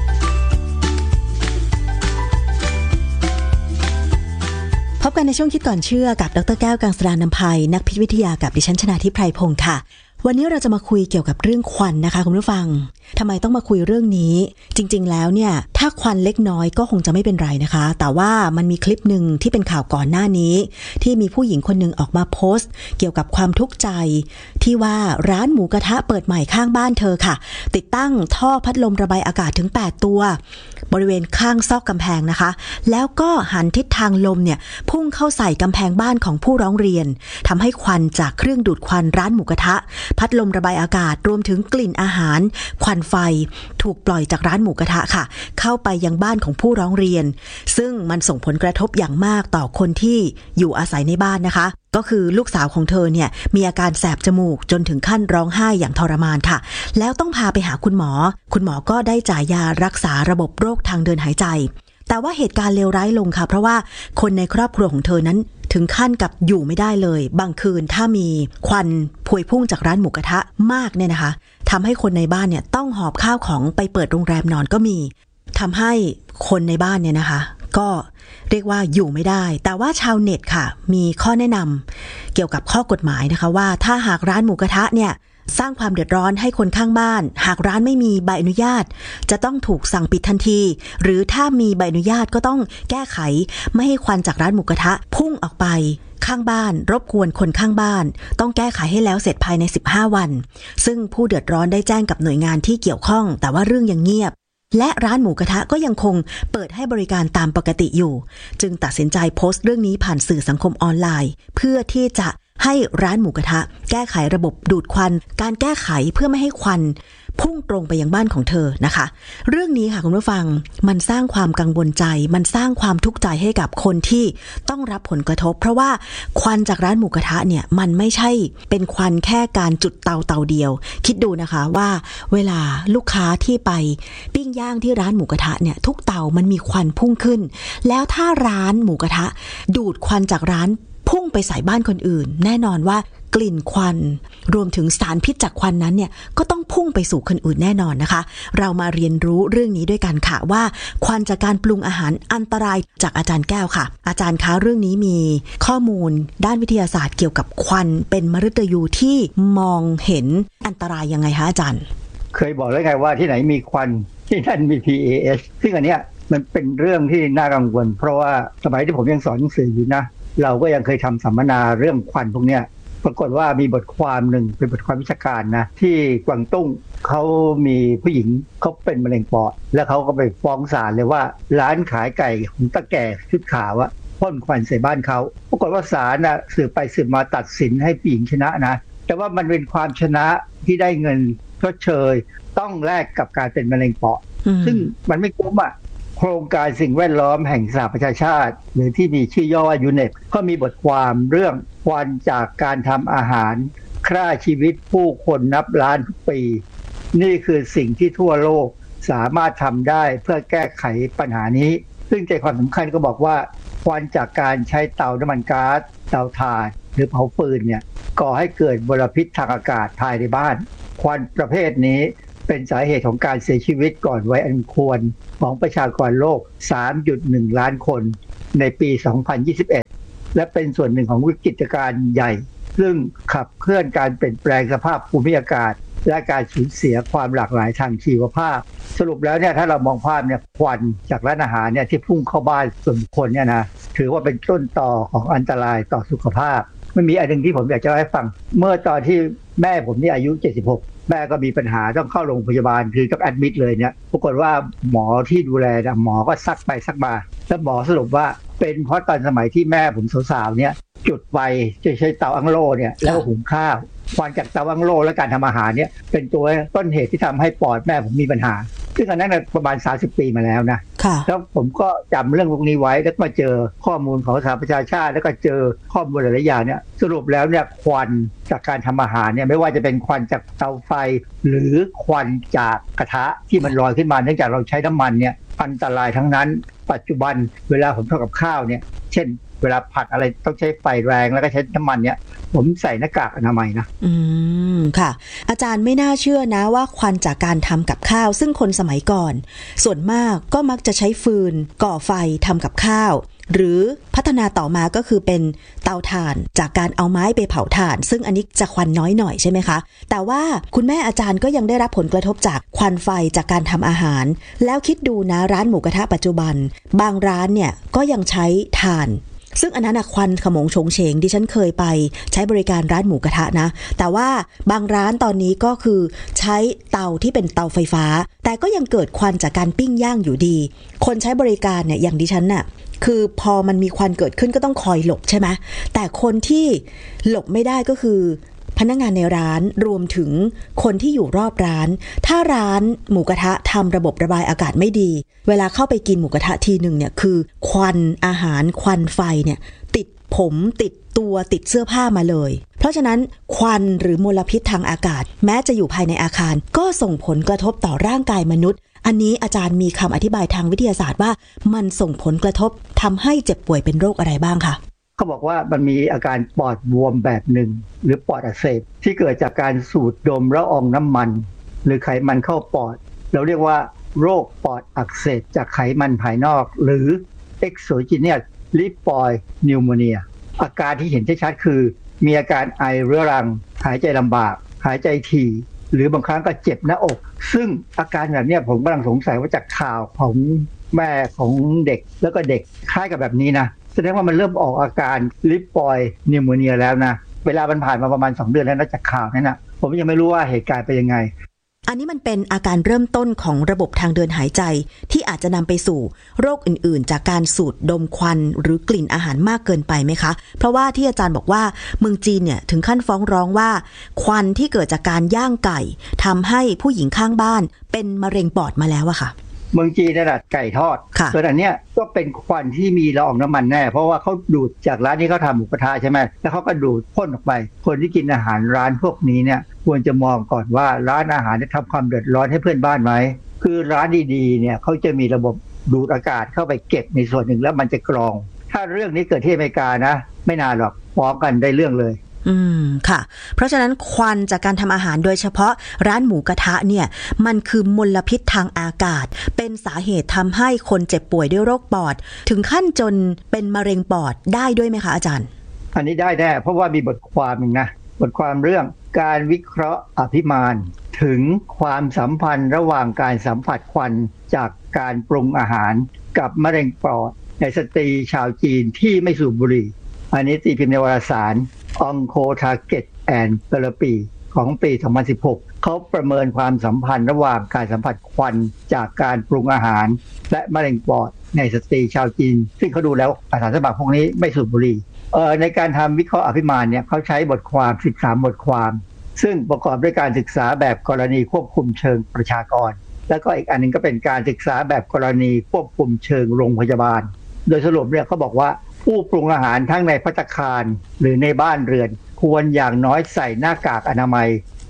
พบกันในช่วงคิดก่อนเชื่อกับดร.แก้วกังสดาลอำไพนักพิษวิทยากับดิฉันชนาธิป ไพรพงศ์ค่ะวันนี้เราจะมาคุยเกี่ยวกับเรื่องควันนะคะคุณผู้ฟังทำไมต้องมาคุยเรื่องนี้จริงๆแล้วเนี่ยถ้าควันเล็กน้อยก็คงจะไม่เป็นไรนะคะแต่ว่ามันมีคลิปหนึ่งที่เป็นข่าวก่อนหน้านี้ที่มีผู้หญิงคนหนึ่งออกมาโพสต์เกี่ยวกับความทุกข์ใจที่ว่าร้านหมูกระทะเปิดใหม่ข้างบ้านเธอค่ะติดตั้งท่อพัดลมระบายอากาศถึง8ตัวบริเวณข้างซอกกำแพงนะคะแล้วก็หันทิศทางลมเนี่ยพุ่งเข้าใส่กำแพงบ้านของผู้ร้องเรียนทำให้ควันจากเครื่องดูดควันร้านหมูกระทะพัดลมระบายอากาศรวมถึงกลิ่นอาหารควันไฟถูกปล่อยจากร้านหมูกระทะค่ะเข้าไปยังบ้านของผู้ร้องเรียนซึ่งมันส่งผลกระทบอย่างมากต่อคนที่อยู่อาศัยในบ้านนะคะก็คือลูกสาวของเธอเนี่ยมีอาการแสบจมูกจนถึงขั้นร้องไห้อย่างทรมานค่ะแล้วต้องพาไปหาคุณหมอก็ได้จ่ายยารักษาระบบโรคทางเดินหายใจแต่ว่าเหตุการณ์เลวร้ายลงค่ะเพราะว่าคนในครอบครัวของเธอนั้นถึงขั้นกับอยู่ไม่ได้เลยบางคืนถ้ามีควันพวยพุ่งจากร้านหมูกระทะมากเนี่ยนะคะทำให้คนในบ้านเนี่ยต้องหอบข้าวของไปเปิดโรงแรมนอนก็มีทำให้คนในบ้านเนี่ยนะคะก็เรียกว่าอยู่ไม่ได้แต่ว่าชาวเน็ตค่ะมีข้อแนะนำเกี่ยวกับข้อกฎหมายนะคะว่าถ้าหากร้านหมูกระทะเนี่ยสร้างความเดือดร้อนให้คนข้างบ้านหากร้านไม่มีใบอนุญาตจะต้องถูกสั่งปิดทันทีหรือถ้ามีใบอนุญาตก็ต้องแก้ไขไม่ให้ควันจากร้านหมูกระทะพุ่งออกไปข้างบ้านรบกวนคนข้างบ้านต้องแก้ไขให้แล้วเสร็จภายใน15วันซึ่งผู้เดือดร้อนได้แจ้งกับหน่วยงานที่เกี่ยวข้องแต่ว่าเรื่องยังเงียบและร้านหมูกระทะก็ยังคงเปิดให้บริการตามปกติอยู่จึงตัดสินใจโพสต์เรื่องนี้ผ่านสื่อสังคมออนไลน์เพื่อที่จะให้ร้านหมูกระทะแก้ไขระบบดูดควันการแก้ไขเพื่อไม่ให้ควันพุ่งตรงไปยังบ้านของเธอนะคะเรื่องนี้ค่ะคุณผู้ฟังมันสร้างความกังวลใจมันสร้างความทุกข์ใจให้กับคนที่ต้องรับผลกระทบเพราะว่าควันจากร้านหมูกระทะเนี่ยมันไม่ใช่เป็นควันแค่การจุดเตาเดียวคิดดูนะคะว่าเวลาลูกค้าที่ไปปิ้งย่างที่ร้านหมูกระทะเนี่ยทุกเตามันมีควันพุ่งขึ้นแล้วถ้าร้านหมูกระทะดูดควันจากร้านพุ่งไปใส่บ้านคนอื่นแน่นอนว่ากลิ่นควันรวมถึงสารพิษจากควันนั้นเนี่ยก็ต้องพุ่งไปสู่คนอื่นแน่นอนนะคะเรามาเรียนรู้เรื่องนี้ด้วยกันค่ะว่าควันจากการปรุงอาหารอันตรายจากอาจารย์แก้วค่ะอาจารย์คะเรื่องนี้มีข้อมูลด้านวิทยาศาสตร์เกี่ยวกับควันเป็นมฤตยูที่มองเห็นอันตรายยังไงคะอาจารย์เคยบอกแล้วไงว่าที่ไหนมีควันที่นั่นมี PAS ซึ่งอันเนี้ยมันเป็นเรื่องที่น่ากังวลเพราะว่าสมัยที่ผมยังสอนหนังสืออยู่นะเราก็ยังเคยทำสัมมนาเรื่องควันพวกเนี้ยปรากฏว่ามีบทความหนึ่งเป็นบทความวิชาการนะที่กวางตุ้งเขามีผู้หญิงเขาเป็นมะเร็งปอดแล้วเขาก็ไปฟ้องศาลเลยว่าร้านขายไก่ของตาแก่ชุดขาวอะพ่นควันใส่บ้านเขาปรากฏว่าศาลน่ะสืบไปสืบมาตัดสินให้ผู้หญิงชนะนะแต่ว่ามันเป็นความชนะที่ได้เงินชดเชยต้องแลกกับการเป็นมะเร็งปอดซึ่งมันไม่คุ้มอะโครงการสิ่งแวดล้อมแห่งสหประชาชาติหรือที่มีชื่อย่อว่ายูเน็ปก็มีบทความเรื่องควันจากการทำอาหารฆ่าชีวิตผู้คนนับล้านทุกปีนี่คือสิ่งที่ทั่วโลกสามารถทำได้เพื่อแก้ไขปัญหานี้ซึ่งใจความสำคัญก็บอกว่าควันจากการใช้เตาน้ำมันก๊าซเตาถ่านหรือเผาฟืนเนี่ยก่อให้เกิดมลพิษทางอากาศภายในบ้านควันประเภทนี้เป็นสาเหตุของการเสียชีวิตก่อนวัยอันควรของประชากรโลก 3.1 ล้านคนในปี 2021 และเป็นส่วนหนึ่งของวิกฤตการณ์ใหญ่ซึ่งขับเคลื่อนการเปลี่ยนแปลงสภาพภูมิอากาศและการสูญเสียความหลากหลายทางชีวภาพสรุปแล้วเนี่ยถ้าเรามองภาพเนี่ยควันจากร้านอาหารเนี่ยที่พุ่งเข้าบ้านส่วนบุคคลเนี่ยนะถือว่าเป็นต้นตอของอันตรายต่อสุขภาพไม่มีอันหนึ่งที่ผมอยากจะให้ฟังเมื่อตอนที่แม่ผมนี่อายุ76แม่ก็มีปัญหาต้องเข้าโรงพยาบาลคือต้องแอดมิดเลยเนี่ยปรากฏว่าหมอที่ดูแลนะหมอก็ซักไปซักมาแล้วหมอสรุปว่าเป็นเพราะตอนสมัยที่แม่ผมสาวๆเนี่ยจุดไฟจะใช้เตาอั้งโล่เนี่ยแล้วก็หุงข้าวควันจากเตาอั้งโล่และการทำอาหารเนี่ยเป็นตัวต้นเหตุที่ทำให้ปอดแม่ผมมีปัญหาซึ่งอันนั้นประมาณ30 ปีมาแล้วนะแล้วผมก็จำเรื่องพวกนี้ไว้แล้วมาเจอข้อมูลของสหประชาชาติแล้วก็เจอข้อมูลหลายๆอย่างเนี่ยสรุปแล้วเนี่ยควันจากการทำอาหารเนี่ยไม่ว่าจะเป็นควันจากเตาไฟหรือควันจากกระทะที่มันลอยขึ้นมาเนื่องจากเราใช้น้ำมันเนี่ยอันตรายทั้งนั้นปัจจุบันเวลาผมทำกับข้าวเนี่ยเช่นเวลาผัดอะไรต้องใช้ไฟแรงแล้วก็ใช้น้ำมันเนี่ยผมใส่หน้ากากอนามัยนะค่ะอาจารย์ไม่น่าเชื่อนะว่าควันจากการทำกับข้าวซึ่งคนสมัยก่อนส่วนมากก็มักจะใช้ฟืนก่อไฟทำกับข้าวหรือพัฒนาต่อมาก็คือเป็นเตาถ่านจากการเอาไม้ไปเผาถ่านซึ่งอันนี้จะควันน้อยหน่อยใช่ไหมคะแต่ว่าคุณแม่อาจารย์ก็ยังได้รับผลกระทบจากควันไฟจากการทำอาหารแล้วคิดดูนะร้านหมูกระทะปัจจุบันบางร้านเนี่ยก็ยังใช้ถ่านซึ่งอันนั้นควันขโมงโฉงเฉงดิฉันเคยไปใช้บริการร้านหมูกระทะนะแต่ว่าบางร้านตอนนี้ก็คือใช้เตาที่เป็นเตาไฟฟ้าแต่ก็ยังเกิดควันจากการปิ้งย่างอยู่ดีคนใช้บริการเนี่ยอย่างดิฉันน่ะคือพอมันมีควันเกิดขึ้นก็ต้องคอยหลบใช่ไหมแต่คนที่หลบไม่ได้ก็คือพนักงานในร้านรวมถึงคนที่อยู่รอบร้านถ้าร้านหมูกระทะทำระบบระบายอากาศไม่ดีเวลาเข้าไปกินหมูกระทะทีนึงเนี่ยคือควันอาหารควันไฟเนี่ยติดผมติดตัวติดเสื้อผ้ามาเลยเพราะฉะนั้นควันหรือมลพิษทางอากาศแม้จะอยู่ภายในอาคารก็ส่งผลกระทบต่อร่างกายมนุษย์อันนี้อาจารย์มีคำอธิบายทางวิทยาศาสตร์ว่ามันส่งผลกระทบทำให้เจ็บป่วยเป็นโรคอะไรบ้างคะเขาบอกว่ามันมีอาการปอดบวมแบบหนึ่งหรือปอดอักเสบที่เกิดจากการสูดดมละอองน้ำมันหรือไขมันเข้าปอดเราเรียกว่าโรคปอดอักเสบจากไขมันภายนอกหรือ exogenous lipoid pneumonia อาการที่เห็นชัดๆคือมีอาการไอเรื้อรังหายใจลำบากหายใจถี่หรือบางครั้งก็เจ็บหน้าอกซึ่งอาการแบบนี้ผมกำลังสงสัยว่าจากข่าวของแม่ของเด็กแล้วก็เด็กคล้ายกับแบบนี้นะแสดงว่ามันเริ่มออกอาการลิปอยด์นิวโมเนียแล้วนะเวลามันผ่านมาประมาณ2 เดือนแล้วนะจากข่าวนั้นนะผมยังไม่รู้ว่าเหตุการณ์เป็นยังไงอันนี้มันเป็นอาการเริ่มต้นของระบบทางเดินหายใจที่อาจจะนำไปสู่โรคอื่นๆจากการสูดดมควันหรือกลิ่นอาหารมากเกินไปไหมคะเพราะว่าที่อาจารย์บอกว่าเมืองจีนเนี่ยถึงขั้นฟ้องร้องว่าควันที่เกิดจากการย่างไก่ทำให้ผู้หญิงข้างบ้านเป็นมะเร็งปอดมาแล้วอะค่ะเมืองจีนนั่นแหละไก่ทอดส่วนอันเนี้ยก็เป็นควันที่มีละอองน้ำมันแน่เพราะว่าเขาดูดจากร้านที่เขาทำหมูกระทะใช่ไหมแล้วเขาก็ดูดพ่นออกไปคนที่กินอาหารร้านพวกนี้เนี่ยควรจะมองก่อนว่าร้านอาหารทำความเดือดร้อนให้เพื่อนบ้านไหมคือร้านดีๆเนี่ยเขาจะมีระบบดูดอากาศเข้าไปเก็บในส่วนหนึ่งแล้วมันจะกรองถ้าเรื่องนี้เกิดที่อเมริกานะไม่นานหรอกฟ้องกันได้เรื่องเลยค่ะเพราะฉะนั้นควันจากการทำอาหารโดยเฉพาะร้านหมูกระทะเนี่ยมันคือมลพิษทางอากาศเป็นสาเหตุทำให้คนเจ็บป่วยด้วยโรคปอดถึงขั้นจนเป็นมะเร็งปอดได้ด้วยไหมคะอาจารย์อันนี้ได้แน่เพราะว่ามีบทความนึงนะบทความเรื่องการวิเคราะห์อภิมานถึงความสัมพันธ์ระหว่างการสัมผัสควันจากการปรุงอาหารกับมะเร็งปอดในสตรีชาวจีนที่ไม่สูบบุหรี่อันนี้ตีพิมพ์ในวารสารOncotarget and Therapy ของปี 2016 เขาประเมินความสัมพันธ์ระหว่างการสัมผัสควันจากการปรุงอาหารและมะเร็งปอดในสตรีชาวจีนซึ่งเขาดูแล้วอาสาสมัครพวกนี้ไม่สูบบุหรี่ในการทำวิเคราะห์อภิมานเนี่ยเขาใช้บทความ13 บทความซึ่งประกอบด้วยการศึกษาแบบกรณีควบคุมเชิงประชากรแล้วก็อีกอันนึงก็เป็นการศึกษาแบบกรณีควบคุมเชิงโรงพยาบาลโดยสรุปเนี่ยเขาบอกว่าผู้ปรุงอาหารทั้งในภัตตาคารหรือในบ้านเรือนควรอย่างน้อยใส่หน้ากากอนามัย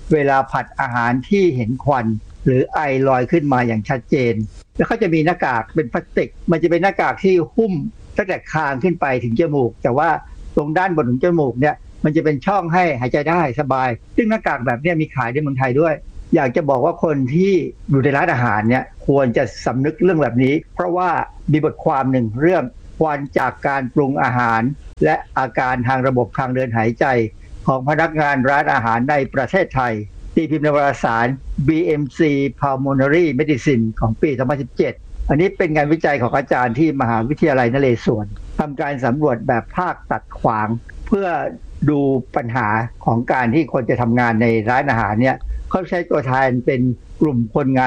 เวลาผัดอาหารที่เห็นควันหรือไอลอยขึ้นมาอย่างชัดเจนแล้วเขาจะมีหน้ากากเป็นพลาสติกมันจะเป็นหน้ากากที่หุ้มตั้งแต่คางขึ้นไปถึงจมูกแต่ว่าตรงด้านบนของจมูกเนี่ยมันจะเป็นช่องให้หายใจได้สบายซึ่งหน้ากากแบบนี้มีขายในเมืองไทยด้วยอยากจะบอกว่าคนที่อยู่ในร้านอาหารเนี่ยควรจะสำนึกเรื่องแบบนี้เพราะว่ามีบทความหนึ่งเรื่องควันจากการปรุงอาหารและอาการทางระบบทางเดินหายใจของพนักงานร้านอาหารในประเทศไทยตีพิมพ์ในวารสาร BMC Pulmonary Medicine ของปี 2017 อันนี้เป็นงานวิจัยของอาจารย์ที่มหาวิทยาลัยนเรศวรทำการสำรวจแบบภาคตัดขวางเพื่อดูปัญหาของการที่คนจะทำงานในร้านอาหารเนี่ยเขาใช้ตัวแทนเป็นกลุ่มคนงาน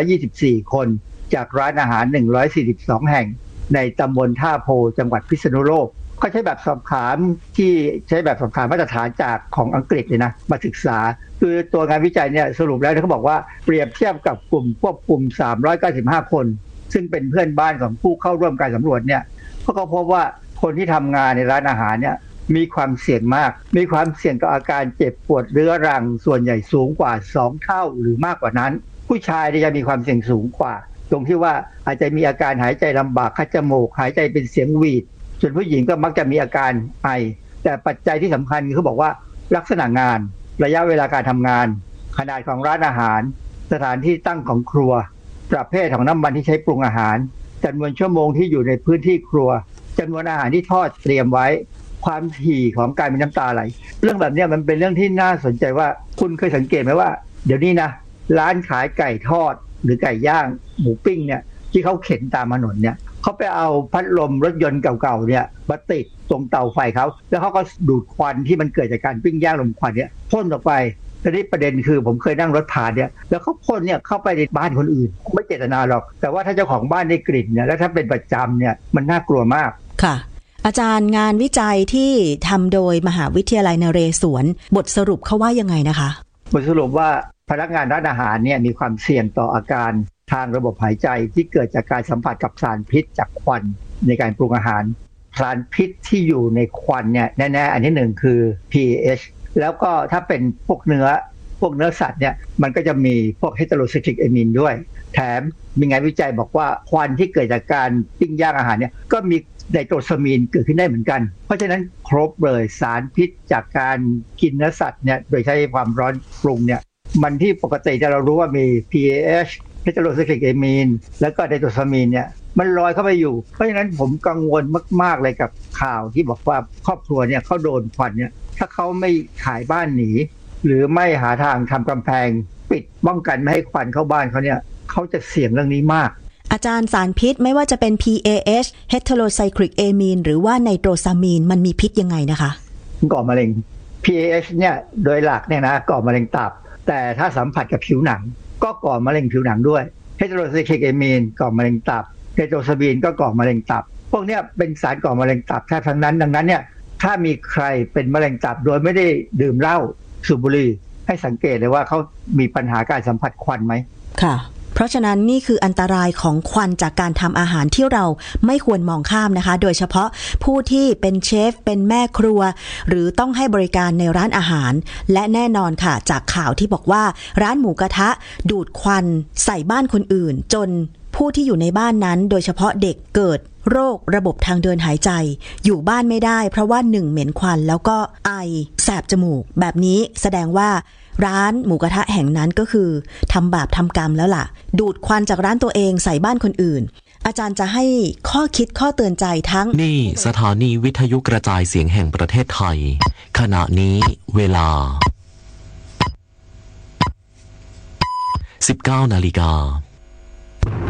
224คนจากร้านอาหาร142แห่งในตำบลท่าโพจังหวัดพิษณุโลกเขาใช้แบบสอบถามที่ใช้แบบสอบถามมาตรฐานจากของอังกฤษเลยนะมาศึกษาคือตัวงานวิจัยเนี่ยสรุปแล้วเขาบอกว่าเปรียบเทียบกับกลุ่มควบคุม395คนซึ่งเป็นเพื่อนบ้านของผู้เข้าร่วมการสำรวจเนี่ยเขาก็พบว่าคนที่ทำงานในร้านอาหารเนี่ยมีความเสี่ยงมากมีความเสี่ยงต่ออาการเจ็บปวดเรื้อรังส่วนใหญ่สูงกว่า2เท่าหรือมากกว่านั้นผู้ชายจะมีความเสี่ยงสูงกว่าตรงที่ว่าอาจจะมีอาการหายใจลำบากคัดจมูกหายใจเป็นเสียงหวีดส่วนผู้หญิงก็มักจะมีอาการไอแต่ปัจจัยที่สำคัญคือเขาบอกว่าลักษณะงานระยะเวลาการทำงานขนาดของร้านอาหารสถานที่ตั้งของครัวประเภทของน้ำมันที่ใช้ปรุงอาหารจำนวนชั่วโมงที่อยู่ในพื้นที่ครัวจำนวนอาหารที่ทอดเตรียมไว้ความถี่ของการมีน้ำตาไหลเรื่องแบบนี้มันเป็นเรื่องที่น่าสนใจว่าคุณเคยสังเกตไหมว่าเดี๋ยวนี้นะร้านขายไก่ทอดหรือไก่ย่างหมูปิ้งเนี่ยที่เขาเข็นตามถนนเนี่ยเขาไปเอาพัดลมรถยนต์เก่าๆเนี่ยมาติดตรงเตาไฟเขาแล้วเขาก็ดูดควันที่มันเกิดจากการปิ้งย่างลมควันเนี่ยพ่นออกไปทีนี้ประเด็นคือผมเคยนั่งรถผ่านเนี่ยแล้วเขาพ่นเนี่ยเข้าไปในบ้านคนอื่นไม่เจตนาหรอกแต่ว่าถ้าเจ้าของบ้านได้กลิ่นเนี่ยแล้วถ้าเป็นประจำเนี่ยมันน่ากลัวมากค่ะอาจารย์งานวิจัยที่ทำโดยมหาวิทยาลัยนเรศวรบทสรุปเขาว่ายังไงนะคะบทสรุปว่าพนักงานร้านอาหารเนี่ยมีความเสี่ยงต่ออาการทางระบบหายใจที่เกิดจากการสัมผัสกับสารพิษจากควันในการปรุงอาหารสารพิษที่อยู่ในควันเนี่ยแน่ๆอันที่หนึ่งคือ PAH แล้วก็ถ้าเป็นพวกเนื้อสัตว์เนี่ยมันก็จะมีพวกเฮเทโรไซคลิกเอมีนด้วยแถมมีงานวิจัยบอกว่าควันที่เกิดจากการปิ้งย่างอาหารเนี่ยก็มีไนโตรซามีนเกิดขึ้นได้เหมือนกันเพราะฉะนั้นครบเลยสารพิษจากการกินเนื้อสัตว์เนี่ยโดยใช้ความร้อนปรุงเนี่ยมันที่ปกติที่เรารู้ว่ามี PAH เฮเทโรไซคลิกเอมีนแล้วก็ไนโตรซามีนเนี่ยมันลอยเข้าไปอยู่เพราะฉะนั้นผมกังวลมากๆเลยกับข่าวที่บอกว่าครอบครัวเนี่ยเขาโดนควันเนี่ยถ้าเขาไม่ขายบ้านหนีหรือไม่หาทางทำกำแพงปิดป้องกันไม่ให้ควันเข้าบ้านเขาเนี่ยเขาจะเสี่ยงเรื่องนี้มากอาจารย์สารพิษไม่ว่าจะเป็น PAH Heterocyclic Amine หรือว่าไนโตรซามีนมันมีพิษยังไงนะคะก่อมะเร็ง PAH เนี่ยโดยหลักเนี่ยนะก่อมะเร็งตับแต่ถ้าสัมผัสกับผิวหนังก็ก่อมะเร็งผิวหนังด้วย Heterocyclic Amine ก่อมะเร็งตับไนโตรซามีนก็ก่อมะเร็งตับพวกนี้เป็นสารก่อมะเร็งตับแทบทั้งนั้นดังนั้นเนี่ยถ้ามีใครเป็นมะเร็งตับโดยไม่ได้ดื่มเหล้าสูบบุหรี่ให้สังเกตเลยว่าเขามีปัญหาการสัมผัสควันไหมค่ะเพราะฉะนั้นนี่คืออันตรายของควันจากการทำอาหารที่เราไม่ควรมองข้ามนะคะโดยเฉพาะผู้ที่เป็นเชฟเป็นแม่ครัวหรือต้องให้บริการในร้านอาหารและแน่นอนค่ะจากข่าวที่บอกว่าร้านหมูกระทะดูดควันใส่บ้านคนอื่นจนผู้ที่อยู่ในบ้านนั้นโดยเฉพาะเด็กเกิดโรคระบบทางเดินหายใจอยู่บ้านไม่ได้เพราะว่า1เหม็นควันแล้วก็ไอแสบจมูกแบบนี้แสดงว่าร้านหมูกระทะแห่งนั้นก็คือทำบาปทำกรรมแล้วล่ะดูดควันจากร้านตัวเองใส่บ้านคนอื่นอาจารย์จะให้ข้อคิดข้อเตือนใจทั้งนี่สถานีวิทยุกระจายเสียงแห่งประเทศไทยขณะนี้เวลา 19 นาฬิกา